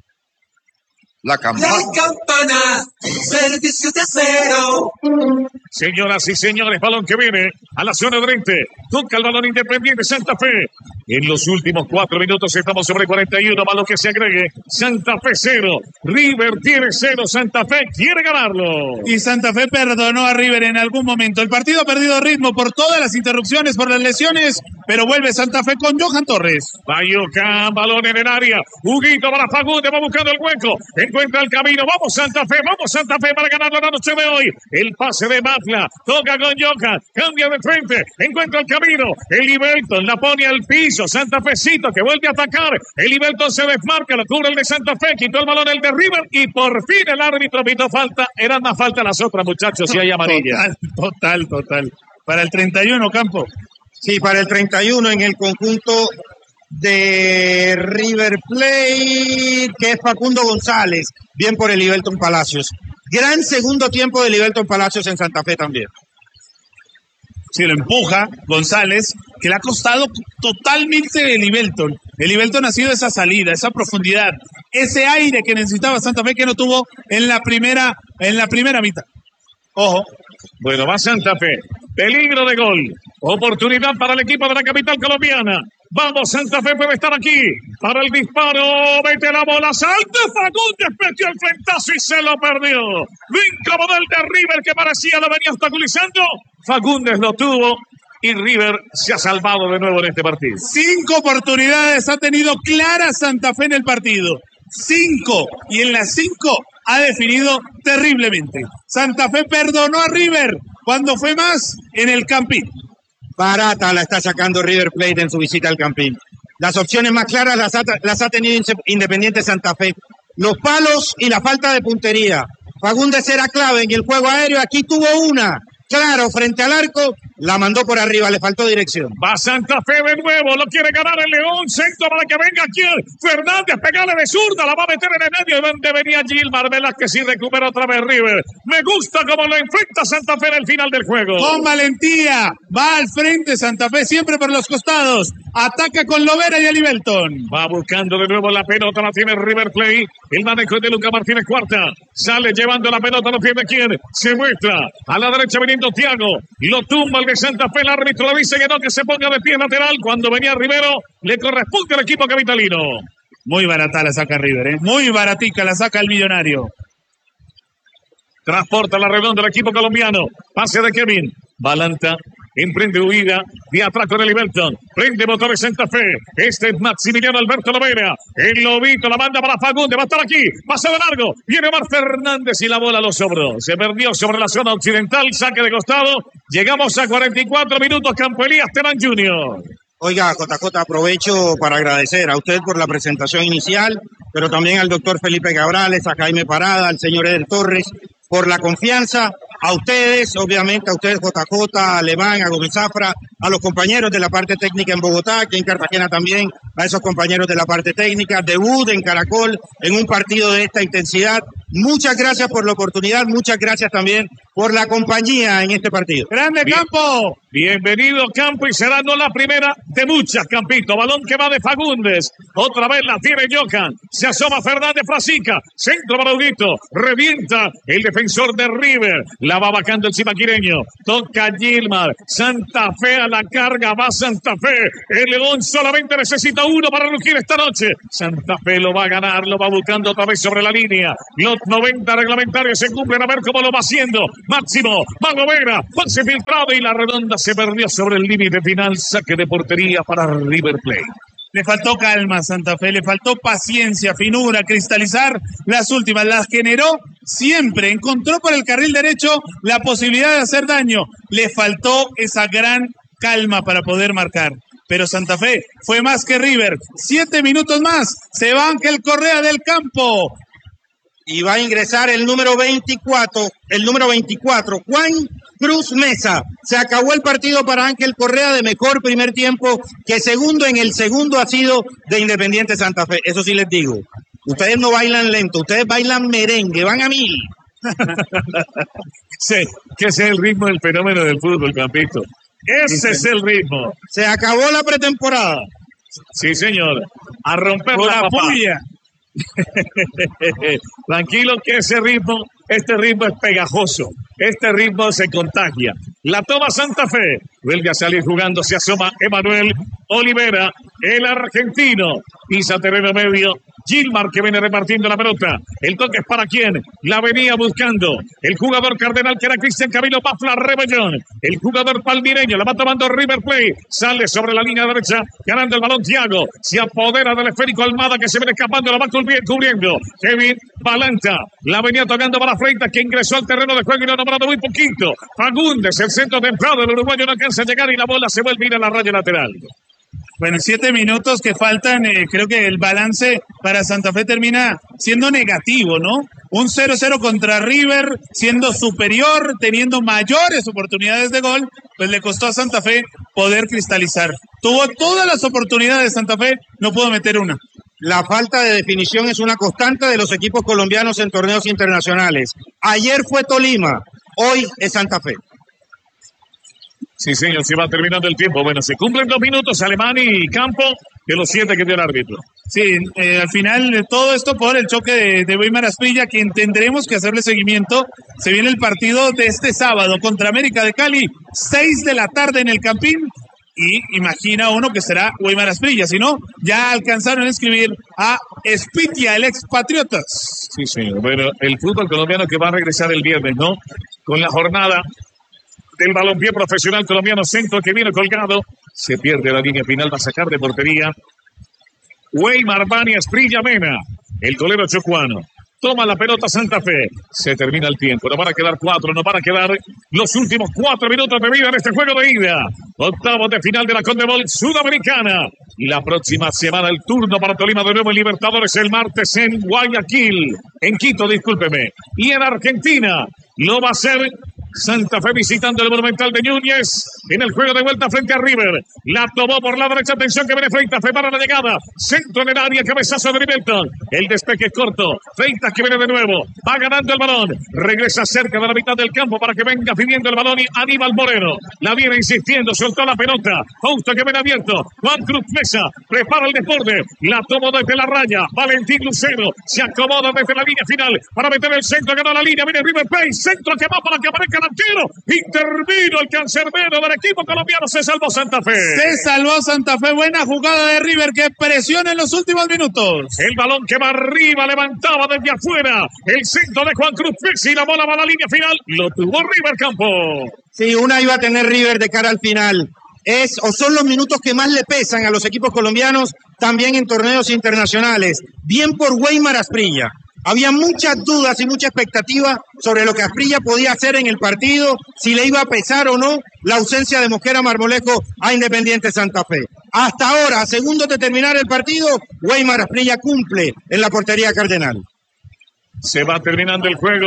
D: La campana.
E: La campana, servicios de acero.
C: Señoras y señores, balón que viene a la zona oriente. Toca el balón Independiente Santa Fe. En los últimos cuatro minutos estamos sobre cuarenta y uno, más lo que se agregue. Santa Fe cero. River tiene cero. Santa Fe quiere ganarlo.
B: Y Santa Fe perdonó a River en algún momento. El partido ha perdido ritmo por todas las interrupciones, por las lesiones, pero vuelve Santa Fe con Johan Torres.
C: Bayucán, balón en el área. Huguito para Fagundes, va buscando el hueco. Encuentra el camino. Vamos Santa Fe, vamos Santa Fe para ganarlo la noche de hoy. El pase de Matla. Toca con Johan. Cambia de frente. Encuentra el camino. El Ibelton la pone al piso. Santa Fecito que vuelve a atacar. El Ibelton se desmarca. Lo cubre el de Santa Fe. Quitó el balón el de River. Y por fin el árbitro pitó falta. Eran más falta las otras, muchachos. Y hay amarilla.
B: Total, total, total. Para el treinta y uno, Campo.
A: Sí, para el treinta y uno en el conjunto de River Plate, que es Facundo González, bien por el Ibelton Palacios. Gran segundo tiempo del Ibelton Palacios en Santa Fe también.
B: Sí, lo empuja González, que le ha costado totalmente el Ibelton. El Ibelton ha sido esa salida, esa profundidad, ese aire que necesitaba Santa Fe que no tuvo en la primera, en la primera mitad. Ojo.
C: Bueno, va Santa Fe. Peligro de gol. Oportunidad para el equipo de la capital colombiana. Vamos, Santa Fe puede estar aquí. Para el disparo. Mete la bola. Salta Fagundes. Metió el frentazo y se lo perdió. Lo incómodo del de River que parecía lo venía obstaculizando. Fagundes lo tuvo. Y River se ha salvado de nuevo en este partido.
B: Cinco oportunidades ha tenido clara Santa Fe en el partido. Cinco. Y en las cinco ha definido terriblemente. Santa Fe perdonó a River cuando fue más en el Campín.
A: Barata la está sacando River Plate en su visita al Campín. Las opciones más claras las ha, las ha tenido Independiente Santa Fe. Los palos y la falta de puntería. Fagundes era clave en el juego aéreo. Aquí tuvo una. Claro, frente al arco, la mandó por arriba, le faltó dirección.
C: Va Santa Fe de nuevo, lo quiere ganar el León, centro para que venga aquí Fernández, pegarle de zurda, la va a meter en el medio, donde venía Gilmar Velázquez y recupera otra vez River. Me gusta cómo lo enfrenta Santa Fe en el final del juego.
B: Con valentía, va al frente Santa Fe, siempre por los costados, ataca con Lovera y Alibelton.
C: Va buscando de nuevo la pelota, la tiene River Plate, el manejo de Lucas Martínez Cuarta, sale llevando la pelota, no pierde quién, se muestra, a la derecha viniendo Thiago, lo tumba el de Santa Fe, el árbitro le dice que no, que se ponga de pie lateral, cuando venía Rivero, le corresponde al equipo capitalino.
B: Muy barata la saca River, ¿eh? Muy baratica la saca el millonario.
C: Transporta la redonda del equipo colombiano, pase de Kevin, Balanta, emprende huida, de atrás con el Ibelton, prende motores Santa Fe, este es Maximiliano Alberto Lovera, el Lobito la manda para Fagundes, va a estar aquí, pasa de largo, viene Omar Fernández y la bola lo sobró, se perdió sobre la zona occidental, saque de costado, llegamos a cuarenta y cuatro minutos, Campo Elías Terán junior
A: Oiga, J J, aprovecho para agradecer a usted por la presentación inicial, pero también al doctor Felipe Cabrales, a Jaime Parada, al señor Eder Torres, por la confianza, a ustedes, obviamente a ustedes J J, a Alemán, a Gómez Zafra, a los compañeros de la parte técnica en Bogotá, aquí en Cartagena también, a esos compañeros de la parte técnica, debut en Caracol en un partido de esta intensidad. Muchas gracias por la oportunidad, muchas gracias también por la compañía en este partido.
B: ¡Grande
C: Bien.
B: Campo!
C: Bienvenido Campo y será no la primera de muchas, Campito. Balón que va de Fagundes. Otra vez la tiene Johan. Se asoma Fernández Frasica. Centro para Huguito. Revienta el defensor de River. La va bajando el cimaquireño. Toca Gilmar. Santa Fe a la carga. Va Santa Fe. El León solamente necesita uno para rugir esta noche. Santa Fe lo va a ganar. Lo va buscando otra vez sobre la línea. Los noventa reglamentarios se cumplen. A ver cómo lo va haciendo. Máximo. Va Lovera. Pase filtrado y la redonda se perdió sobre el límite final. Saque de portería para River Plate.
B: Le faltó calma a Santa Fe, le faltó paciencia, finura, cristalizar las últimas. Las generó siempre, encontró por el carril derecho la posibilidad de hacer daño. Le faltó esa gran calma para poder marcar. Pero Santa Fe fue más que River. Siete minutos más, se va Ángel Correa del campo.
A: Y va a ingresar el número veinticuatro, el número veinticuatro, Juan Cruz Mesa. Se acabó el partido para Ángel Correa, de mejor primer tiempo que segundo. En el segundo ha sido de Independiente Santa Fe. Eso sí les digo. Ustedes no bailan lento, ustedes bailan merengue, van a mil.
C: Sí, que ese es el ritmo del fenómeno del fútbol, Campito. Ese es el ritmo.
A: Se acabó la pretemporada.
C: Sí, señor. A romper
B: Con
C: la
B: la
C: papá.
B: puya.
C: Tranquilo que ese ritmo, este ritmo es pegajoso, este ritmo se contagia. La toma Santa Fe, vuelve a salir jugando, se asoma Emanuel Olivera, el argentino, pisa terreno medio. Gilmar que viene repartiendo la pelota. El toque es para quién. La venía buscando el jugador cardenal que era Cristian Camilo Pafla Rebellón. El jugador palmireño la va tomando River Plate. Sale sobre la línea derecha, ganando el balón Thiago. Se apodera del esférico Almada que se viene escapando, la va cubriendo. Kevin Balanta la venía tocando para Freitas que ingresó al terreno de juego y lo ha nombrado muy poquito. Fagundes, el centro temprano del uruguayo no alcanza a llegar y la bola se vuelve a ir a la raya lateral.
B: Bueno, siete minutos que faltan, eh, creo que el balance para Santa Fe termina siendo negativo, ¿no? Un cero cero contra River, siendo superior, teniendo mayores oportunidades de gol, pues le costó a Santa Fe poder cristalizar. Tuvo todas las oportunidades Santa Fe, no pudo meter una.
A: La falta de definición es una constante de los equipos colombianos en torneos internacionales. Ayer fue Tolima, hoy es Santa Fe.
C: Sí, señor, se va terminando el tiempo. Bueno, se cumplen dos minutos, Alemán y Campo, de los siete que dio el árbitro.
B: Sí, eh, al final de todo esto por el choque de, de Weimar Asprilla, quien tendremos que hacerle seguimiento. Se viene el partido de este sábado contra América de Cali, seis de la tarde en el Campín. Y imagina uno que será Weimar Asprilla, si no, ya alcanzaron a escribir a Espitia, el expatriotas.
C: Sí, señor. Bueno, el fútbol colombiano que va a regresar el viernes, ¿no? Con la jornada del balompié profesional colombiano, centro que viene colgado, se pierde la línea final, va a sacar de portería Weimar Bani Asprilla Mena, el golero chocuano. Toma la pelota Santa Fe, se termina el tiempo, no van a quedar cuatro, no van a quedar los últimos cuatro minutos de vida en este juego de ida. Octavos de final de la Conmebol Sudamericana. Y la próxima semana el turno para Tolima de nuevo en Libertadores el martes en Guayaquil, en Quito, discúlpeme. Y en Argentina lo va a hacer Santa Fe visitando el Monumental de Núñez en el juego de vuelta frente a River. La tomó por la derecha, atención que viene Freitas, prepara la llegada, centro en el área, cabezazo de Rivelton, el despeje es corto, Freitas que viene de nuevo, va ganando el balón, regresa cerca de la mitad del campo para que venga pidiendo el balón y Aníbal Moreno, la viene insistiendo, soltó la pelota, Fausto que viene abierto, Juan Cruz Mesa, prepara el desborde, la tomó desde la raya, Valentín Lucero, se acomoda desde la línea final para meter el centro, ganó la línea, viene River Plate, centro que va para que aparezca el arquero, intervino el cancerbero del equipo colombiano, se salvó Santa Fe.
B: Se salvó Santa Fe, buena jugada de River que presiona en los últimos minutos.
C: El balón que va arriba, levantaba desde afuera, el centro de Juan Cruz Pixi, la bola va a la línea final, lo tuvo River Campo.
A: Sí, una iba a tener River de cara al final. Es o son los minutos que más le pesan a los equipos colombianos también en torneos internacionales. Bien por Weimar Asprilla. Había muchas dudas y mucha expectativa sobre lo que Asprilla podía hacer en el partido, si le iba a pesar o no la ausencia de Mosquera Marmolejo a Independiente Santa Fe. Hasta ahora, a segundos de terminar el partido, Weimar Asprilla cumple en la portería cardenal.
C: Se va terminando el juego.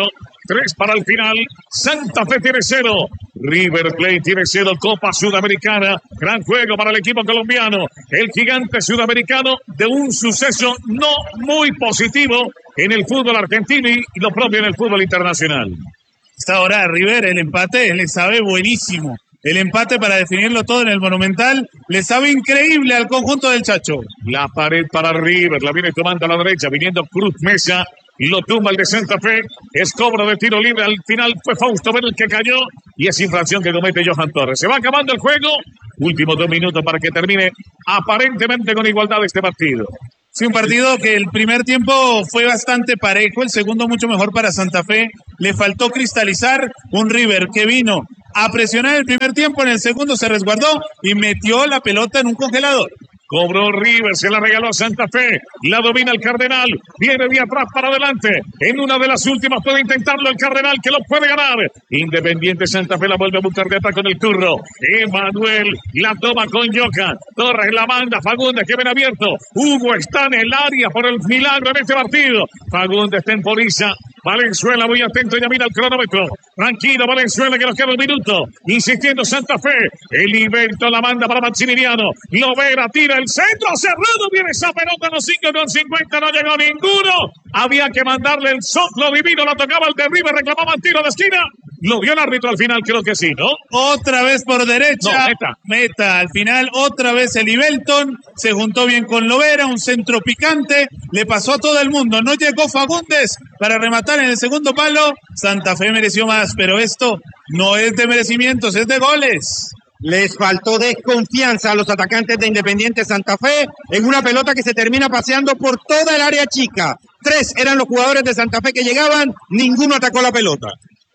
C: Tres para el final. Santa Fe tiene cero. River Plate tiene cero. Copa Sudamericana. Gran juego para el equipo colombiano. El gigante sudamericano de un suceso no muy positivo en el fútbol argentino y lo propio en el fútbol internacional.
B: Hasta ahora River, el empate le sabe buenísimo. El empate para definirlo todo en el Monumental le sabe increíble al conjunto del Chacho.
C: La pared para River, la viene tomando a la derecha, viniendo Cruz Mesa y lo tumba el de Santa Fe. Es cobro de tiro libre, al final fue Fausto Ver el que cayó y es infracción que comete Johan Torres. Se va acabando el juego, últimos dos minutos para que termine aparentemente con igualdad este partido.
B: Sí, un partido que el primer tiempo fue bastante parejo, el segundo mucho mejor para Santa Fe. Le faltó cristalizar un River que vino a presionar el primer tiempo, en el segundo se resguardó y metió la pelota en un congelador.
C: Cobró River, se la regaló a Santa Fe, la domina el Cardenal, viene de atrás para adelante, en una de las últimas puede intentarlo el Cardenal que lo puede ganar. Independiente Santa Fe la vuelve a buscar de atrás con el turro. Emanuel la toma con Yoka, Torres la manda, Fagundes que ven abierto, Hugo está en el área por el milagro en este partido. Fagundes temporiza, Valenzuela muy atento, ya mira el cronómetro. Tranquilo Valenzuela que nos queda un minuto. Insistiendo Santa Fe. El Iberto la manda para Maximiliano. Lovera tira el centro. Cerrado viene esa pelota en los cinco con cincuenta. No llegó ninguno. Había que mandarle el soplo divino. La tocaba el de River. Reclamaba el tiro de esquina. Lo vio el árbitro al final, creo que sí, ¿no?
B: Otra vez por derecha.
C: No, meta.
B: Meta. Al final, otra vez el Ibelton. Se juntó bien con Lovera. Un centro picante. Le pasó a todo el mundo. No llegó Fagundes para rematar en el segundo palo. Santa Fe mereció más, pero esto no es de merecimientos, es de goles.
A: Les faltó desconfianza a los atacantes de Independiente Santa Fe en una pelota que se termina paseando por toda el área chica. Tres eran los jugadores de Santa Fe que llegaban, ninguno atacó la pelota.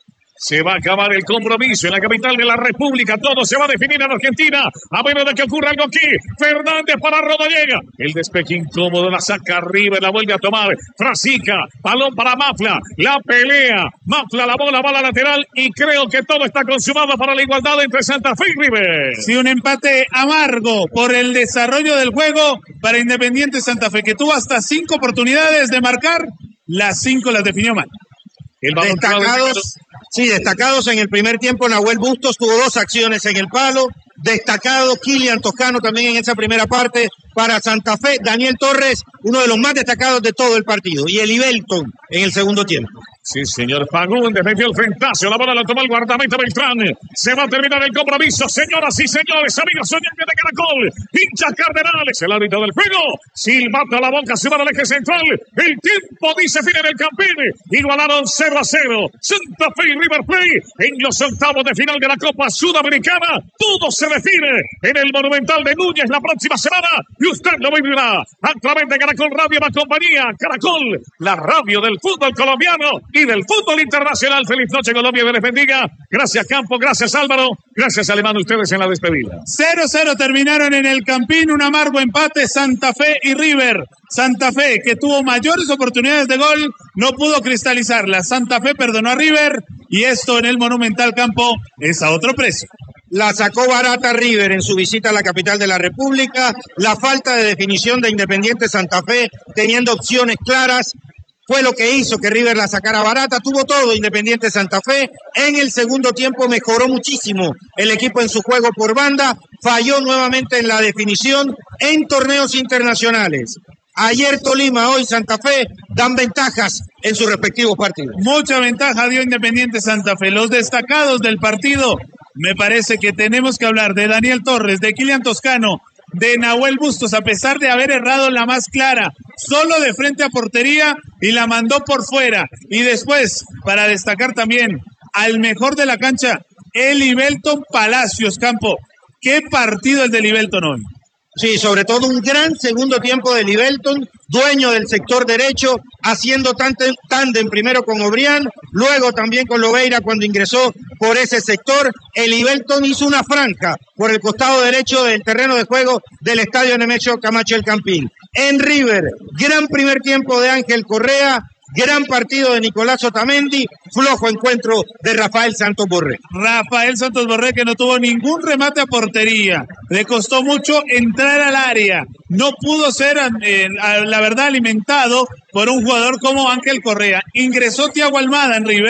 C: Se va a acabar el compromiso en la capital de la República. Todo se va a definir en Argentina. A menos de que ocurra algo aquí. Fernández para Rodallega. El despeje incómodo la saca River. La vuelve a tomar. Frasica. Balón para Mafla. La pelea. Mafla la bola va a la lateral. Y creo que todo está consumado para la igualdad entre Santa Fe y River.
B: Sí, un empate amargo por el desarrollo del juego para Independiente Santa Fe, que tuvo hasta cinco oportunidades de marcar. Las cinco las definió mal.
A: El destacados, sí, destacados en el primer tiempo, Nahuel Bustos tuvo dos acciones en el palo. Destacado Kilian Toscano también en esa primera parte para Santa Fe. Daniel Torres, uno de los más destacados de todo el partido. Y el Ibelton en el segundo tiempo.
C: Sí, señor. Fagundes metió el frentazo. La bola la tomó el guardameta Beltrán. Se va a terminar el compromiso. Señoras y señores, amigos oyentes de Caracol, hinchas Cardenales, el árbitro del juego. Silbato a la boca, se va al eje central. El tiempo dice fin en el Campín. Igualaron cero a cero. Santa Fe y River Plate en los octavos de final de la Copa Sudamericana. Todo se define en el Monumental de Núñez la próxima semana. Y usted lo vivirá a través de Caracol Radio más compañía. Caracol, la radio del fútbol colombiano y del fútbol internacional. Feliz noche, Colombia, que les bendiga. Gracias, Campo, gracias, Álvaro, gracias, Alemán, ustedes en la despedida.
B: cero cero terminaron en el Campín, un amargo empate, Santa Fe y River. Santa Fe, que tuvo mayores oportunidades de gol, no pudo cristalizarla. Santa Fe perdonó a River y esto en el Monumental Campo es a otro precio.
A: La sacó barata River en su visita a la capital de la República. La falta de definición de Independiente Santa Fe, teniendo opciones claras, fue lo que hizo que River la sacara barata. Tuvo todo Independiente Santa Fe. En el segundo tiempo mejoró muchísimo el equipo en su juego por banda. Falló nuevamente en la definición en torneos internacionales. Ayer Tolima, hoy Santa Fe dan ventajas en sus respectivos partidos.
B: Mucha ventaja dio Independiente Santa Fe. Los destacados del partido, me parece que tenemos que hablar de Daniel Torres, de Kilian Toscano, de Nahuel Bustos, a pesar de haber errado la más clara, solo de frente a portería y la mandó por fuera. Y después, para destacar también al mejor de la cancha, el Ibelton Palacios, Campo. ¿Qué partido el del Ibelton hoy?
A: Sí, sobre todo un gran segundo tiempo del Ibelton, dueño del sector derecho, haciendo tándem, tándem primero con Obrián, luego también con Lobeira cuando ingresó por ese sector. El Ibelton hizo una franja por el costado derecho del terreno de juego del estadio Nemesio Camacho El Campín. En River, gran primer tiempo de Ángel Correa, gran partido de Nicolás Otamendi, flojo encuentro de Rafael Santos Borré.
B: Rafael Santos Borré, que no tuvo ningún remate a portería. Le costó mucho entrar al área. No pudo ser, eh, la verdad, alimentado por un jugador como Ángel Correa. Ingresó Thiago Almada en River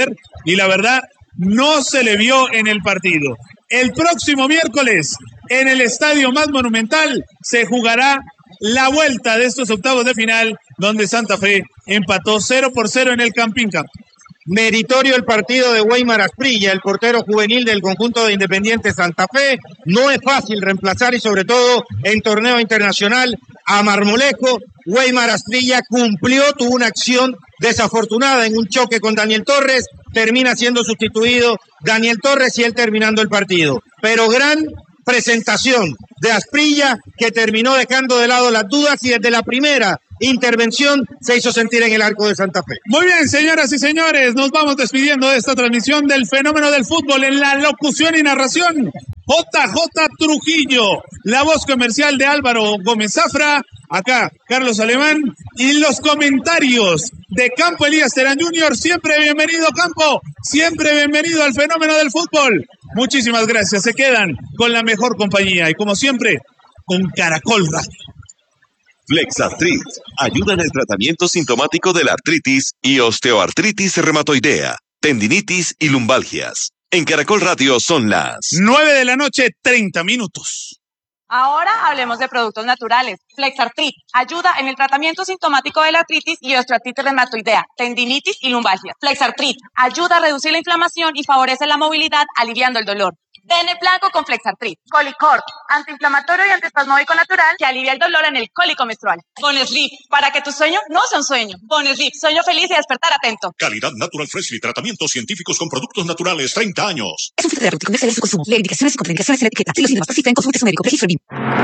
B: y la verdad no se le vio en el partido. El próximo miércoles, en el estadio más monumental, se jugará la vuelta de estos octavos de final, donde Santa Fe empató cero por cero en el Campín Camp.
A: Meritorio el partido de Weimar Asprilla, el portero juvenil del conjunto de Independiente Santa Fe. No es fácil reemplazar, y sobre todo en torneo internacional, a Marmolejo. Weimar Asprilla cumplió, tuvo una acción desafortunada en un choque con Daniel Torres, termina siendo sustituido Daniel Torres y él terminando el partido. Pero gran presentación de Asprilla, que terminó dejando de lado las dudas y desde la primera intervención se hizo sentir en el arco de Santa Fe.
B: Muy bien, señoras y señores, nos vamos despidiendo de esta transmisión del fenómeno del fútbol. En la locución y narración, J J Trujillo, la voz comercial de Álvaro Gómez Zafra, acá Carlos Alemán, y los comentarios de Campo Elías Terán junior Siempre bienvenido, Campo, siempre bienvenido al fenómeno del fútbol. Muchísimas gracias, se quedan con la mejor compañía y como siempre, con Caracol Radio.
H: Flexartrit ayuda en el tratamiento sintomático de la artritis y osteoartritis reumatoidea, tendinitis y lumbalgias. En Caracol Radio son las
B: nueve de la noche, treinta minutos.
I: Ahora hablemos de productos naturales. Flexartrit ayuda en el tratamiento sintomático de la artritis y osteoartritis reumatoidea, tendinitis y lumbalgias. Flexartrit ayuda a reducir la inflamación y favorece la movilidad, aliviando el dolor. Dene blanco con Flexartrit. Colicort, antiinflamatorio y antiespasmódico natural que alivia el dolor en el cólico menstrual. Bonesleep, para que tu sueño no sea un sueño. Bonesleep, sueño feliz y despertar atento.
J: Calidad Natural Freshly, tratamientos científicos con productos naturales, treinta años.
G: Es un terapéutico, no exceder su consumo. Lee indicaciones y contraindicaciones en la etiqueta. Si los síntomas persisten, consulte a su médico. Registro B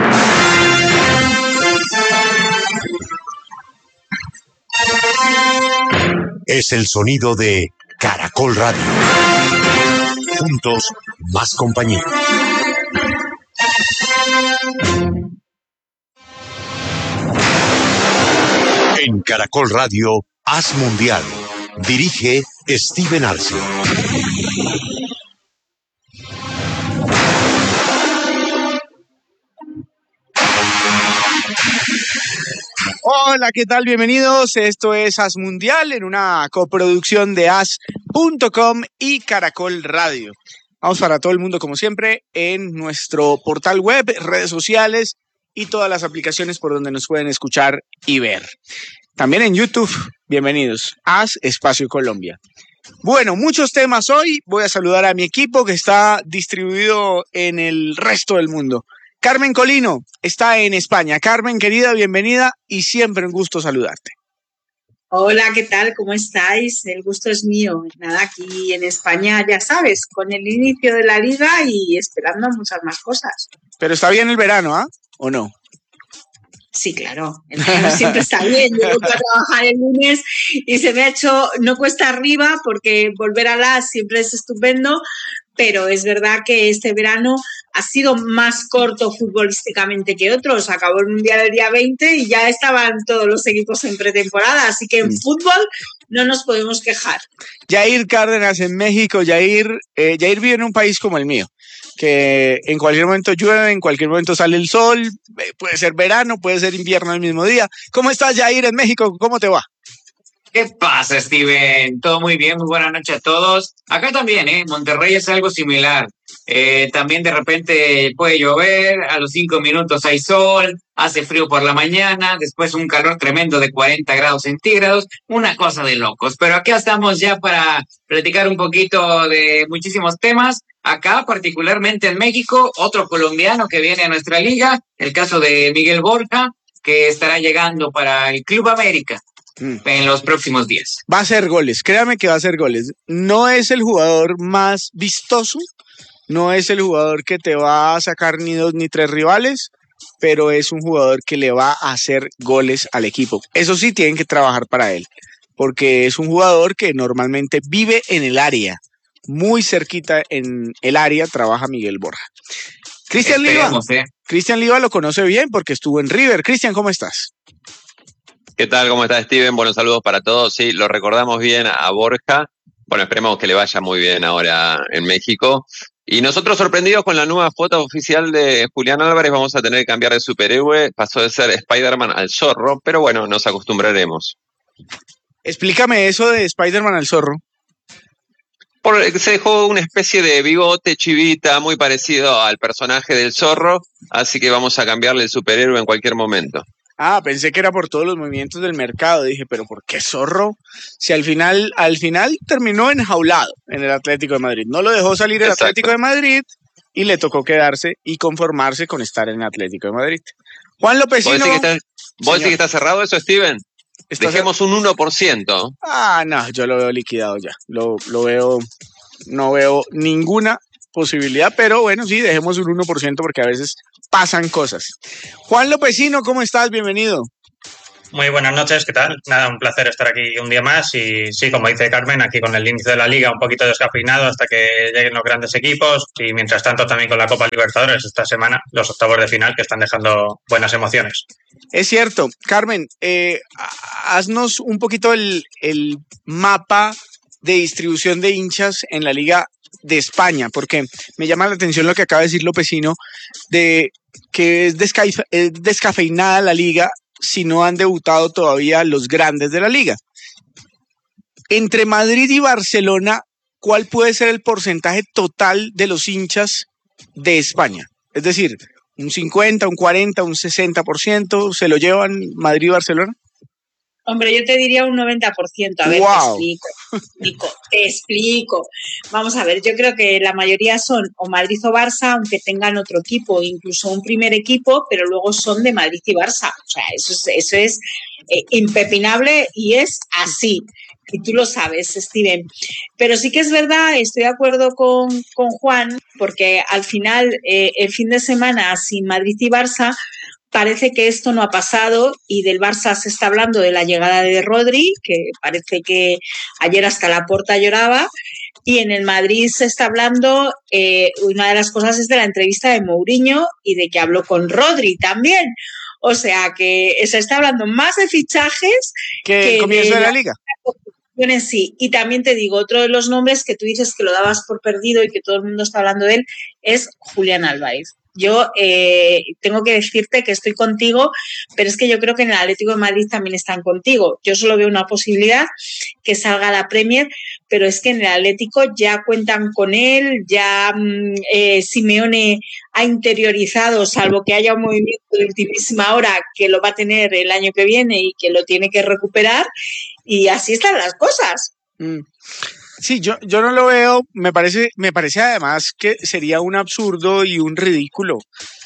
G: I M.
K: Es el sonido de Caracol Radio. Juntos, más compañía. En Caracol Radio, Haz Mundial. Dirige Steven Arce.
L: Hola, ¿qué tal? Bienvenidos. Esto es Haz Mundial en una coproducción de haz punto com y Caracol Radio. Vamos para todo el mundo, como siempre, en nuestro portal web, redes sociales y todas las aplicaciones por donde nos pueden escuchar y ver. También en YouTube, bienvenidos. Haz Espacio Colombia. Bueno, muchos temas hoy. Voy a saludar a mi equipo que está distribuido en el resto del mundo. Carmen Colino está en España. Carmen, querida, bienvenida y siempre un gusto saludarte.
M: Hola, ¿qué tal? ¿Cómo estáis? El gusto es mío. Nada, aquí en España, ya sabes, con el inicio de la liga y esperando muchas más cosas.
L: Pero está bien el verano, ¿ah? ¿O no?
M: Sí, claro. El verano siempre está bien. Yo voy a trabajar el lunes y se me ha hecho, no cuesta arriba porque volver a las siempre es estupendo, pero es verdad que este verano ha sido más corto futbolísticamente que otros. Acabó el Mundial el día veinte y ya estaban todos los equipos en pretemporada, así que en fútbol no nos podemos quejar.
L: Jair Cárdenas en México. Jair, eh, Jair vive en un país como el mío, que en cualquier momento llueve, en cualquier momento sale el sol, eh, puede ser verano, puede ser invierno el mismo día. ¿Cómo estás, Jair, en México? ¿Cómo te va?
N: ¿Qué pasa, Steven? Todo muy bien, muy buena noche a todos. Acá también, ¿eh? Monterrey es algo similar. Eh, también de repente puede llover, a los cinco minutos hay sol, hace frío por la mañana, después un calor tremendo de cuarenta grados centígrados, una cosa de locos. Pero acá estamos ya para platicar un poquito de muchísimos temas. Acá, particularmente en México, otro colombiano que viene a nuestra liga, el caso de Miguel Borja, que estará llegando para el Club América en los próximos días.
L: Va a hacer goles, créame que va a hacer goles. No es el jugador más vistoso, no es el jugador que te va a sacar ni dos ni tres rivales, pero es un jugador que le va a hacer goles al equipo. Eso sí, tienen que trabajar para él, porque es un jugador que normalmente vive en el área, muy cerquita en el área trabaja Miguel Borja. Cristian Liva, eh. Cristian Liva lo conoce bien porque estuvo en River. Cristian, ¿cómo estás?
O: ¿Qué tal? ¿Cómo está, Steven? Buenos saludos para todos. Sí, lo recordamos bien a Borja. Bueno, esperemos que le vaya muy bien ahora en México. Y nosotros sorprendidos con la nueva foto oficial de Julián Álvarez, vamos a tener que cambiar de superhéroe. Pasó de ser Spider-Man al zorro, pero bueno, nos acostumbraremos.
L: Explícame eso de Spider-Man al zorro.
O: Por, se dejó una especie de bigote chivita muy parecido al personaje del Zorro, así que vamos a cambiarle el superhéroe en cualquier momento.
L: Ah, pensé que era por todos los movimientos del mercado. Dije, pero ¿por qué Zorro? Si al final, al final terminó enjaulado en el Atlético de Madrid. No lo dejó salir el
O: Exacto.
L: Atlético de Madrid y le tocó quedarse y conformarse con estar en el Atlético de Madrid. Juan Lopecino.
O: ¿Vos decís que está, ¿vos decís que está cerrado eso, Steven?
L: ¿Está
O: Dejemos un uno por ciento.
L: Ah, no, yo lo veo liquidado ya. Lo, lo veo, no veo ninguna posibilidad, pero bueno, sí, dejemos un uno por ciento porque a veces pasan cosas. Juan Lopecino, ¿cómo estás? Bienvenido.
P: Muy buenas noches, ¿qué tal? Nada, un placer estar aquí un día más y sí, como dice Carmen, aquí con el inicio de la Liga un poquito descafeinado hasta que lleguen los grandes equipos y mientras tanto también con la Copa Libertadores esta semana, los octavos de final que están dejando buenas emociones.
L: Es cierto. Carmen, eh, haznos un poquito el, el mapa de distribución de hinchas en la Liga de España, porque me llama la atención lo que acaba de decir Lopecino, de que es, descafe, es descafeinada la Liga si no han debutado todavía los grandes de la Liga. Entre Madrid y Barcelona, ¿cuál puede ser el porcentaje total de los hinchas de España? Es decir, un cincuenta, un cuarenta, un sesenta por ciento, ¿se lo llevan Madrid y Barcelona?
M: Hombre, yo te diría un noventa por ciento. A ver,
L: wow.
M: te explico, te explico, te explico. Vamos a ver, yo creo que la mayoría son o Madrid o Barça, aunque tengan otro equipo, incluso un primer equipo, pero luego son de Madrid y Barça. O sea, eso es, eso es eh, impepinable y es así. Y tú lo sabes, Steven. Pero sí que es verdad, estoy de acuerdo con, con Juan, porque al final, eh, el fin de semana sin Madrid y Barça, parece que esto no ha pasado y del Barça se está hablando de la llegada de Rodri, que parece que ayer hasta Laporta lloraba, y en el Madrid se está hablando, eh, una de las cosas es de la entrevista de Mourinho y de que habló con Rodri también. O sea que se está hablando más de fichajes
L: que,
M: que
L: el comienzo de, de la, la Liga.
M: En sí. Y también te digo, otro de los nombres que tú dices que lo dabas por perdido y que todo el mundo está hablando de él es Julián Álvarez. Yo eh, tengo que decirte que estoy contigo, pero es que yo creo que en el Atlético de Madrid también están contigo. Yo solo veo una posibilidad, que salga la Premier, pero es que en el Atlético ya cuentan con él, ya eh, Simeone ha interiorizado, salvo que haya un movimiento de ultimísima hora, que lo va a tener el año que viene y que lo tiene que recuperar, y así están las cosas.
L: Mm. Sí, yo, yo no lo veo, me parece, me parece además que sería un absurdo y un ridículo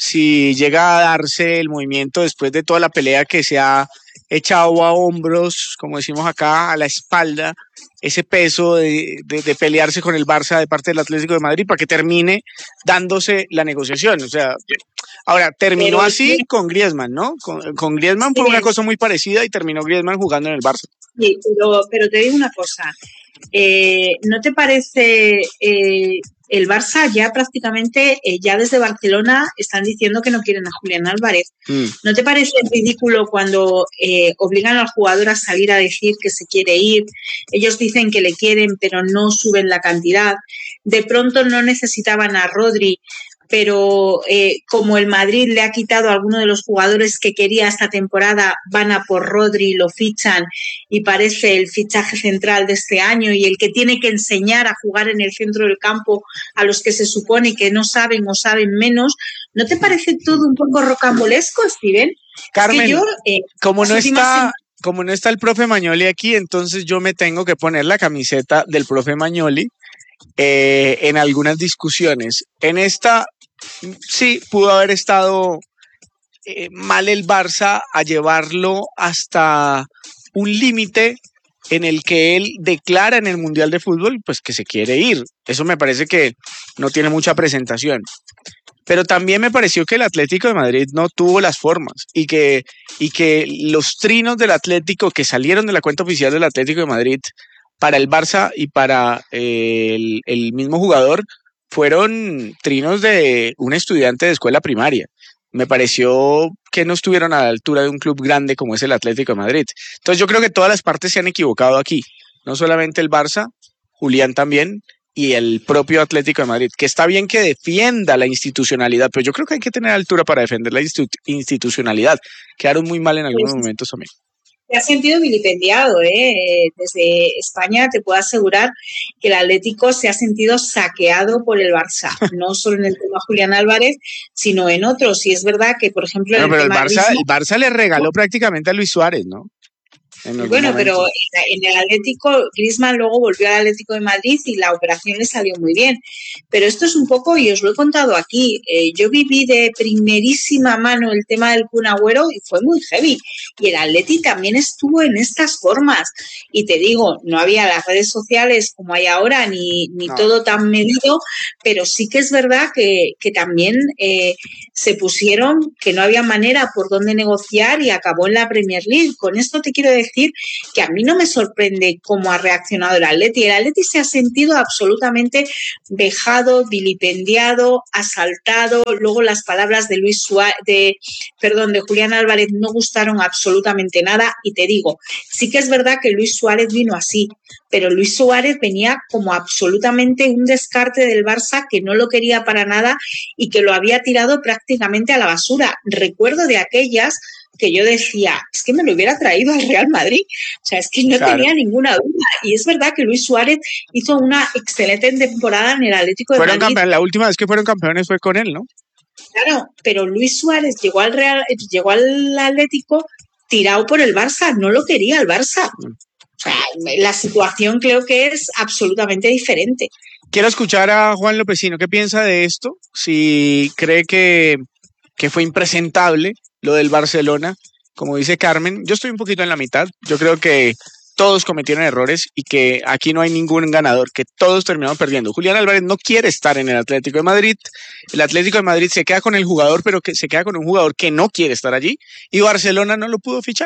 L: si llega a darse el movimiento después de toda la pelea que se ha echado a hombros, como decimos acá, a la espalda, ese peso de, de, de pelearse con el Barça de parte del Atlético de Madrid para que termine dándose la negociación. O sea, ahora, terminó Pero, así sí. con Griezmann, ¿no? Con, con Griezmann sí. fue una cosa muy parecida y terminó Griezmann jugando en el Barça.
M: Sí, pero, pero te digo una cosa. Eh, ¿No te parece eh, el Barça ya prácticamente, eh, ya desde Barcelona están diciendo que no quieren a Julián Álvarez? Mm. ¿No te parece ridículo cuando eh, obligan al jugador a salir a decir que se quiere ir? Ellos dicen que le quieren, pero no suben la cantidad. De pronto no necesitaban a Rodri, pero eh, como el Madrid le ha quitado a alguno de los jugadores que quería esta temporada, van a por Rodri, lo fichan y parece el fichaje central de este año y el que tiene que enseñar a jugar en el centro del campo a los que se supone que no saben o saben menos. ¿No te parece todo un poco rocambolesco, Steven?
L: Carmen,
M: es que yo, eh,
L: como, no está, como no está el profe Magnoli aquí, entonces yo me tengo que poner la camiseta del profe Magnoli eh, en algunas discusiones. En esta sí pudo haber estado eh, mal el Barça a llevarlo hasta un límite en el que él declara en el Mundial de Fútbol pues que se quiere ir. Eso me parece que no tiene mucha presentación. Pero también me pareció que el Atlético de Madrid no tuvo las formas y que, y que los trinos del Atlético que salieron de la cuenta oficial del Atlético de Madrid para el Barça y para eh, el, el mismo jugador fueron trinos de un estudiante de escuela primaria. Me pareció que no estuvieron a la altura de un club grande como es el Atlético de Madrid. Entonces yo creo que todas las partes se han equivocado aquí. No solamente el Barça, Julián también, y el propio Atlético de Madrid, que está bien que defienda la institucionalidad, pero yo creo que hay que tener altura para defender la institu- institucionalidad. Quedaron muy mal en algunos
M: pues,
L: momentos también.
M: Se ha sentido vilipendiado, ¿eh? Desde España te puedo asegurar que el Atlético se ha sentido saqueado por el Barça, no solo en el tema Julián Álvarez, sino en otros. Y es verdad que, por ejemplo,
L: Bueno,
M: en
L: pero
M: el
L: el
M: tema
L: Barça,
M: Griezmann-
L: el Barça le regaló prácticamente a Luis Suárez, ¿no? En algún
M: Bueno,
L: momento.
M: pero en el Atlético, Griezmann luego volvió al Atlético de Madrid y la operación le salió muy bien. Pero esto es un poco, y os lo he contado aquí, eh, yo viví de primerísima mano el tema del Kun Agüero y fue muy heavy. Y el Atleti también estuvo en estas formas. Y te digo, no había las redes sociales como hay ahora, ni, ni
L: No.
M: todo tan medido, pero sí que es verdad que, que también eh, se pusieron que no había manera por dónde negociar y acabó en la Premier League. Con esto te quiero decir que a mí no me sorprende cómo ha reaccionado el Atleti. El Atleti se ha sentido absolutamente vejado, vilipendiado, asaltado. Luego las palabras de Luis Suárez, de, perdón, de Julián Álvarez no gustaron absolutamente nada. Y te digo, sí que es verdad que Luis Suárez vino así, pero Luis Suárez venía como absolutamente un descarte del Barça que no lo quería para nada y que lo había tirado prácticamente a la basura. Recuerdo de aquellas que yo decía, es que me lo hubiera traído al Real Madrid, o sea, es que no
L: Claro.
M: tenía ninguna duda. Y es verdad que Luis Suárez hizo una excelente temporada en el Atlético de
L: Fueron
M: Madrid.
L: campeones, la última vez que fueron campeones fue con él, ¿no?
M: Claro, pero Luis Suárez llegó al Real, llegó al Atlético tirado por el Barça, no lo quería el Barça. O sea, la situación creo que es absolutamente diferente.
L: Quiero escuchar a Juan Lopecino. ¿Qué piensa de esto? Si cree que, que fue impresentable lo del Barcelona, como dice Carmen. Yo estoy un poquito en la mitad. Yo creo que todos cometieron errores y que aquí no hay ningún ganador, que todos terminaron perdiendo. Julián Álvarez no quiere estar en el Atlético de Madrid. El Atlético de Madrid se queda con el jugador, pero que se queda con un jugador que no quiere estar allí. Y Barcelona no lo pudo fichar.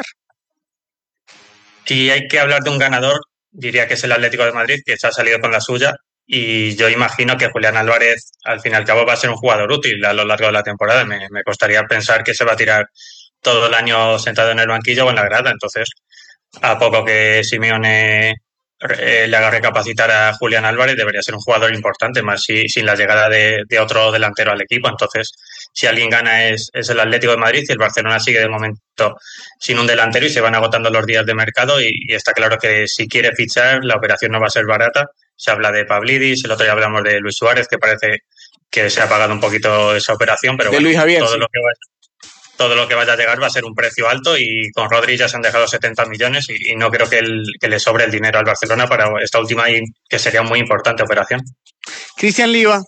P: Si hay que hablar de un ganador, diría que es el Atlético de Madrid, que se ha salido con la suya. Y yo imagino que Julián Álvarez, al fin y al cabo, va a ser un jugador útil a lo largo de la temporada. Me, me costaría pensar que se va a tirar todo el año sentado en el banquillo o en la grada. Entonces, a poco que Simeone eh, le haga recapacitar a Julián Álvarez, debería ser un jugador importante, más si, sin la llegada de, de otro delantero al equipo. Entonces, si alguien gana es, es el Atlético de Madrid y el Barcelona sigue de momento sin un delantero y se van agotando los días de mercado y, y está claro que si quiere fichar, la operación no va a ser barata. Se habla de Pavlidis, el otro día hablamos de Luis Suárez, que parece que se ha pagado un poquito esa operación, pero
L: De
P: bueno,
L: Luis Javier,
P: todo,
L: sí.
P: lo que vaya, todo lo que vaya a llegar va a ser un precio alto y con Rodri ya se han dejado setenta millones y, y no creo que, el, que le sobre el dinero al Barcelona para esta última y que sería muy importante operación.
L: Cristian Liva.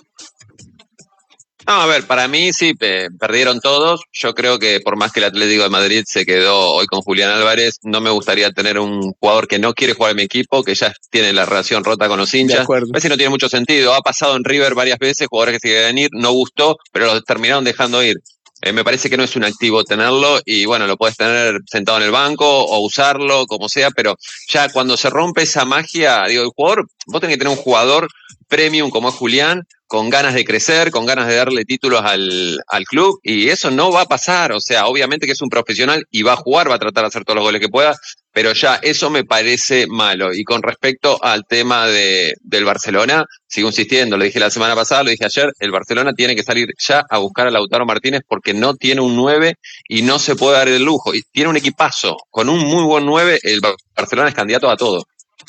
O: No, a ver, para mí sí, pe- perdieron todos. Yo creo que por más que el Atlético de Madrid se quedó hoy con Julián Álvarez, no me gustaría tener un jugador que no quiere jugar en mi equipo, que ya tiene la relación rota con los hinchas. A veces no tiene mucho sentido. Ha pasado en River varias veces, jugadores que se querían ir, no gustó, pero los terminaron dejando ir. Eh, me parece que no es un activo tenerlo y bueno, lo puedes tener sentado en el banco o usarlo, como sea, pero ya cuando se rompe esa magia, digo, el jugador, vos tenés que tener un jugador premium como es Julián, con ganas de crecer, con ganas de darle títulos al, al club, y eso no va a pasar. O sea, obviamente que es un profesional y va a jugar, va a tratar de hacer todos los goles que pueda, pero ya eso me parece malo. Y con respecto al tema de, del Barcelona, sigo insistiendo, lo dije la semana pasada, lo dije ayer, el Barcelona tiene que salir ya a buscar a Lautaro Martínez porque no tiene un nueve y no se puede dar el lujo. Y tiene un equipazo, con un muy buen nueve, el Barcelona es candidato a todo.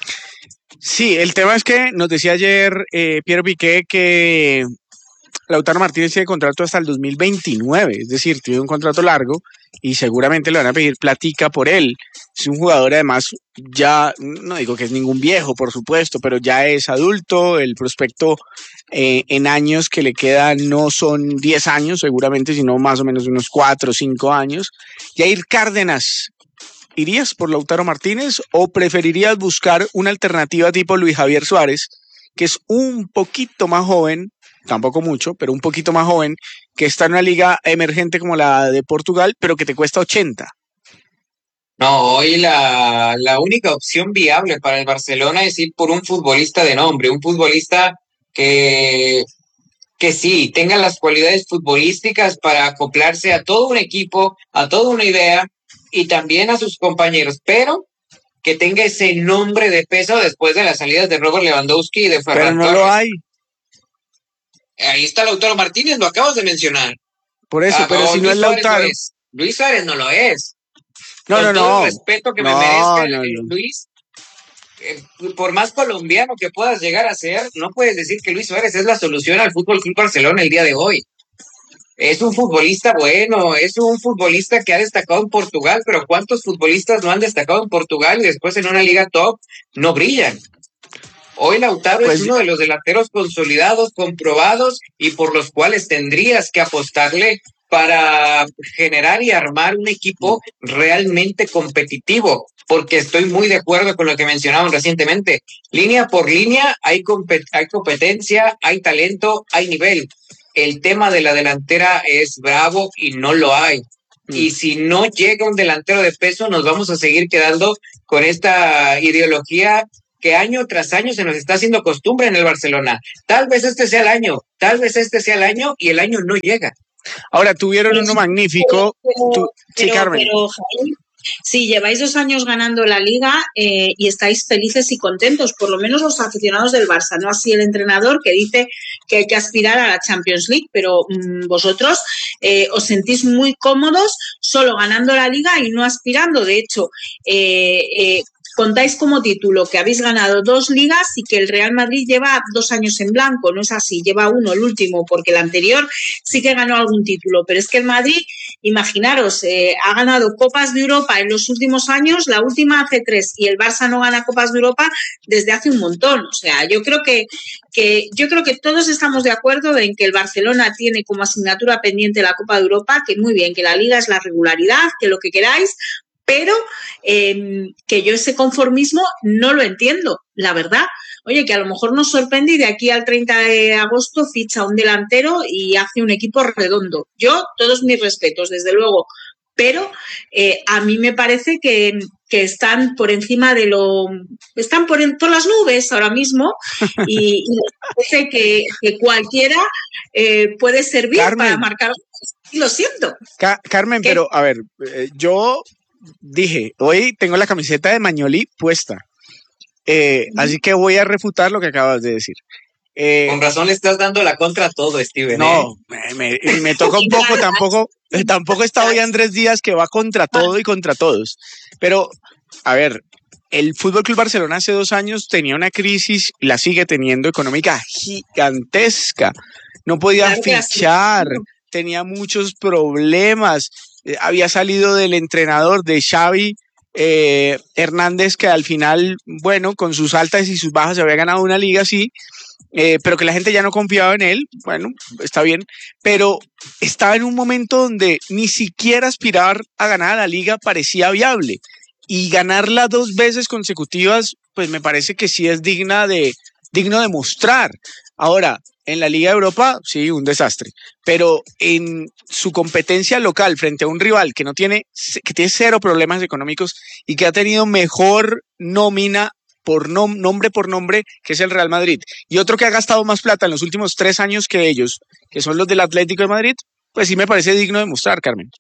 L: Sí, el tema es que nos decía ayer eh, Piero Piqué que Lautaro Martínez tiene contrato hasta el dos mil veintinueve, es decir, tiene un contrato largo y seguramente le van a pedir platica por él. Es un jugador además ya, no digo que es ningún viejo, por supuesto, pero ya es adulto, el prospecto eh, en años que le quedan no son diez años seguramente, sino más o menos unos cuatro o cinco años. Jair Cárdenas, ¿irías por Lautaro Martínez o preferirías buscar una alternativa tipo Luis Javier Suárez, que es un poquito más joven, tampoco mucho, pero un poquito más joven, que está en una liga emergente como la de Portugal, pero que te cuesta ochenta?
N: No, hoy la, la única opción viable para el Barcelona es ir por un futbolista de nombre, un futbolista que, que sí, tenga las cualidades futbolísticas para acoplarse a todo un equipo, a toda una idea y también a sus compañeros, pero que tenga ese nombre de peso después de las salidas de Robert Lewandowski y de Ferran
L: Pero no
N: Torres.
L: lo hay.
N: Ahí está Lautaro Martínez, lo acabas de mencionar.
L: Por eso,
N: Ah,
L: pero
N: no,
L: si no
N: Luis
L: es
N: Suárez
L: Lautaro.
N: lo es. Luis Suárez no lo es.
L: No,
N: con
L: no,
N: todo
L: no.
N: el respeto que
L: No,
N: me merezca
L: no,
N: eh,
L: no.
N: Luis, eh, por más colombiano que puedas llegar a ser, no puedes decir que Luis Suárez es la solución al Fútbol Club Barcelona el día de hoy. Es un futbolista bueno, es un futbolista que ha destacado en Portugal, pero ¿cuántos futbolistas no han destacado en Portugal y después en una liga top no brillan? Hoy Lautaro
L: Pues-
N: es uno de los delanteros consolidados, comprobados y por los cuales tendrías que apostarle para generar y armar un equipo realmente competitivo, porque estoy muy de acuerdo con lo que mencionaban recientemente. Línea por línea hay, compet- hay competencia, hay talento, hay nivel. El tema de la delantera es bravo y no lo hay. Y si no llega un delantero de peso, nos vamos a seguir quedando con esta ideología que año tras año se nos está haciendo costumbre en el Barcelona. Tal vez este sea el año, tal vez este sea el año y el año no llega.
L: Ahora tuvieron uno magnífico.
M: Pero,
L: Tú- sí,
M: pero,
L: Carmen.
M: pero, Jaime, si lleváis dos años ganando la liga eh, y estáis felices y contentos, por lo menos los aficionados del Barça, no así el entrenador que dice que hay que aspirar a la Champions League, pero mmm, vosotros eh, os sentís muy cómodos solo ganando la liga y no aspirando. De hecho, eh, eh, contáis como título que habéis ganado dos ligas y que el Real Madrid lleva dos años en blanco. No es así, lleva uno, el último, porque el anterior sí que ganó algún título. Pero es que el Madrid, imaginaros, eh, ha ganado Copas de Europa en los últimos años, la última hace tres, y el Barça no gana Copas de Europa desde hace un montón. O sea, yo creo que, que, yo creo que todos estamos de acuerdo en que el Barcelona tiene como asignatura pendiente la Copa de Europa, que muy bien, que la liga es la regularidad, que lo que queráis, pero eh, que yo ese conformismo no lo entiendo, la verdad. Oye, que a lo mejor nos sorprende y de aquí al treinta de agosto ficha un delantero y hace un equipo redondo. Yo, todos mis respetos, desde luego, pero eh, a mí me parece que, que están por encima de lo... están por, en, por las nubes ahora mismo y, y me parece que, que cualquiera eh, puede servir
L: Carmen.
M: para marcar... Y lo siento.
L: Ca- Carmen,
M: ¿Qué?
L: pero a ver, eh, yo dije, hoy tengo la camiseta de Mañoli puesta, eh, así que voy a refutar lo que acabas de decir. Eh,
N: Con razón le estás dando la contra a todo, Steven.
L: no,
N: ¿eh?
L: me, me, me toca un poco, tampoco, eh, tampoco está hoy Andrés Díaz que va contra todo y contra todos. Pero, a ver, el Fútbol Club Barcelona hace dos años tenía una crisis, la sigue teniendo, económica gigantesca. No podía
M: Claro que la sigue
L: fichar,
M: teniendo.
L: tenía muchos problemas. Eh, había salido del entrenador de Xavi eh, Hernández, que al final, bueno, con sus altas y sus bajas había ganado una liga, sí, eh, pero que la gente ya no confiaba en él. Bueno, está bien, pero estaba en un momento donde ni siquiera aspirar a ganar a la liga parecía viable, y ganarla dos veces consecutivas, pues me parece que sí es digna de, digno de mostrar. Ahora, en la Liga de Europa, sí, un desastre, pero en su competencia local frente a un rival que no tiene, que tiene cero problemas económicos y que ha tenido mejor nómina por nom- nombre por nombre, que es el Real Madrid, y otro que ha gastado más plata en los últimos tres años que ellos, que son los del Atlético de Madrid, pues sí me parece digno de mostrar, Carmen.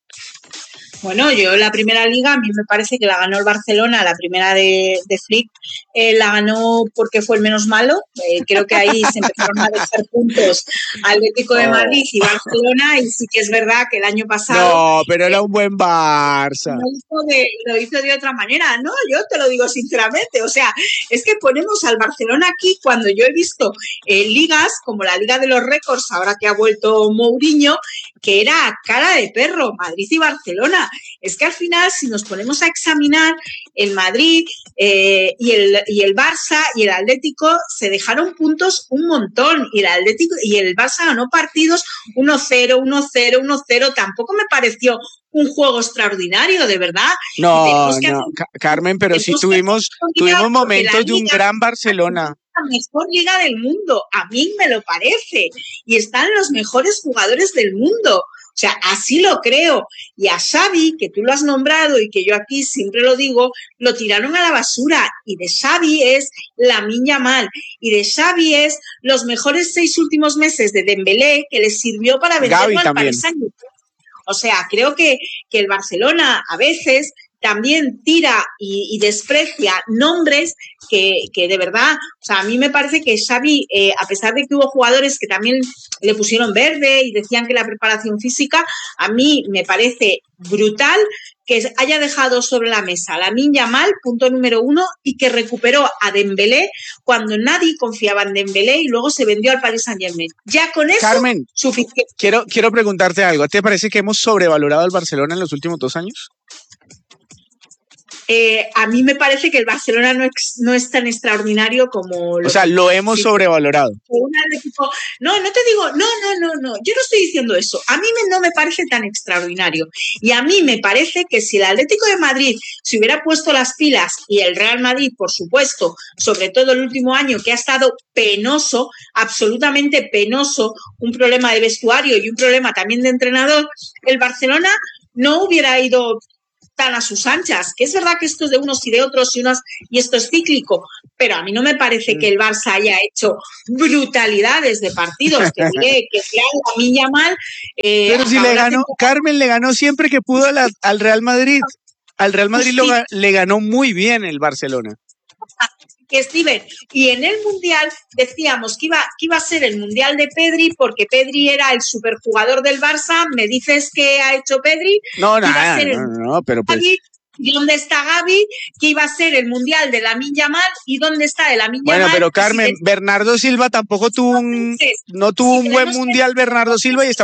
M: Bueno, yo la primera liga, a mí me parece que la ganó el Barcelona, la primera de, de Flick, eh, la ganó porque fue el menos malo. Eh, creo que ahí se empezaron a dejar puntos Atlético de Madrid y Barcelona, y sí que es verdad que el año pasado...
L: No, pero era un buen Barça.
M: Lo hizo, de, lo hizo de otra manera, ¿no? Yo te lo digo sinceramente. O sea, es que ponemos al Barcelona aquí cuando yo he visto eh, ligas como la Liga de los Récords, ahora que ha vuelto Mourinho, que era a cara de perro, Madrid y Barcelona. Es que al final, si nos ponemos a examinar, el Madrid eh, y, el, y el Barça y el Atlético se dejaron puntos un montón, y el Atlético y el Barça ganó partidos uno cero, uno cero, uno cero. Tampoco me pareció un juego extraordinario, de verdad.
L: No,
M: que
L: no,
M: hacer,
L: Ca- Carmen, pero sí
M: tenemos
L: tuvimos,
M: que
L: tuvimos momentos de un
M: liga,
L: gran Barcelona.
M: la mejor liga del mundo, a mí me lo parece, y están los mejores jugadores del mundo. O sea, así lo creo. Y a Xavi, que tú lo has nombrado y que yo aquí siempre lo digo, lo tiraron a la basura. Y de Xavi es Lamine Yamal. Y de Xavi es los mejores seis últimos meses de Dembélé, que les sirvió para venderlo
L: Gavi
M: al
L: también.
M: Paris Saint-Germain. O sea, creo que, que el Barcelona a veces también tira y, y desprecia nombres que, que de verdad, o sea, a mí me parece que Xavi, eh, a pesar de que hubo jugadores que también le pusieron verde y decían que la preparación física, a mí me parece brutal que haya dejado sobre la mesa a Lamine Yamal, punto número uno, y que recuperó a Dembélé cuando nadie confiaba en Dembélé y luego se vendió al Paris Saint-Germain. Ya con eso,
L: Carmen,
M: suficiente.
L: Quiero, quiero preguntarte algo. ¿Te parece que hemos sobrevalorado al Barcelona en los últimos dos años?
M: Eh, a mí me parece que el Barcelona no es, no es tan extraordinario como...
L: O sea, lo hemos sí. sobrevalorado.
M: No, no te digo, no, no, no, no, yo no estoy diciendo eso. A mí me, no me parece tan extraordinario. Y a mí me parece que si el Atlético de Madrid se hubiera puesto las pilas y el Real Madrid, por supuesto, sobre todo el último año, que ha estado penoso, absolutamente penoso, un problema de vestuario y un problema también de entrenador, el Barcelona no hubiera ido tan a sus anchas, que es verdad que esto es de unos y de otros y unas y esto es cíclico, pero a mí no me parece que el Barça haya hecho brutalidades de partidos, que diré que sea la milla mal. Eh,
L: pero si le ganó, que... Carmen le ganó siempre que pudo a la, al Real Madrid, al Real Madrid pues sí. lo, le ganó muy bien el Barcelona.
M: Que Steven, y en el Mundial decíamos que iba, que iba a ser el Mundial de Pedri porque Pedri era el superjugador del Barça. ¿Me dices qué ha hecho Pedri?
L: No, nada, no, no, no, pero pues...
M: ¿Y dónde está Gavi? Que iba a ser el Mundial de Lamine Yamal. ¿Y dónde está el Lamine Yamal?
L: Bueno, pero Carmen, Bernardo Silva tampoco tuvo un, no tuvo un buen Mundial, Bernardo Silva, y está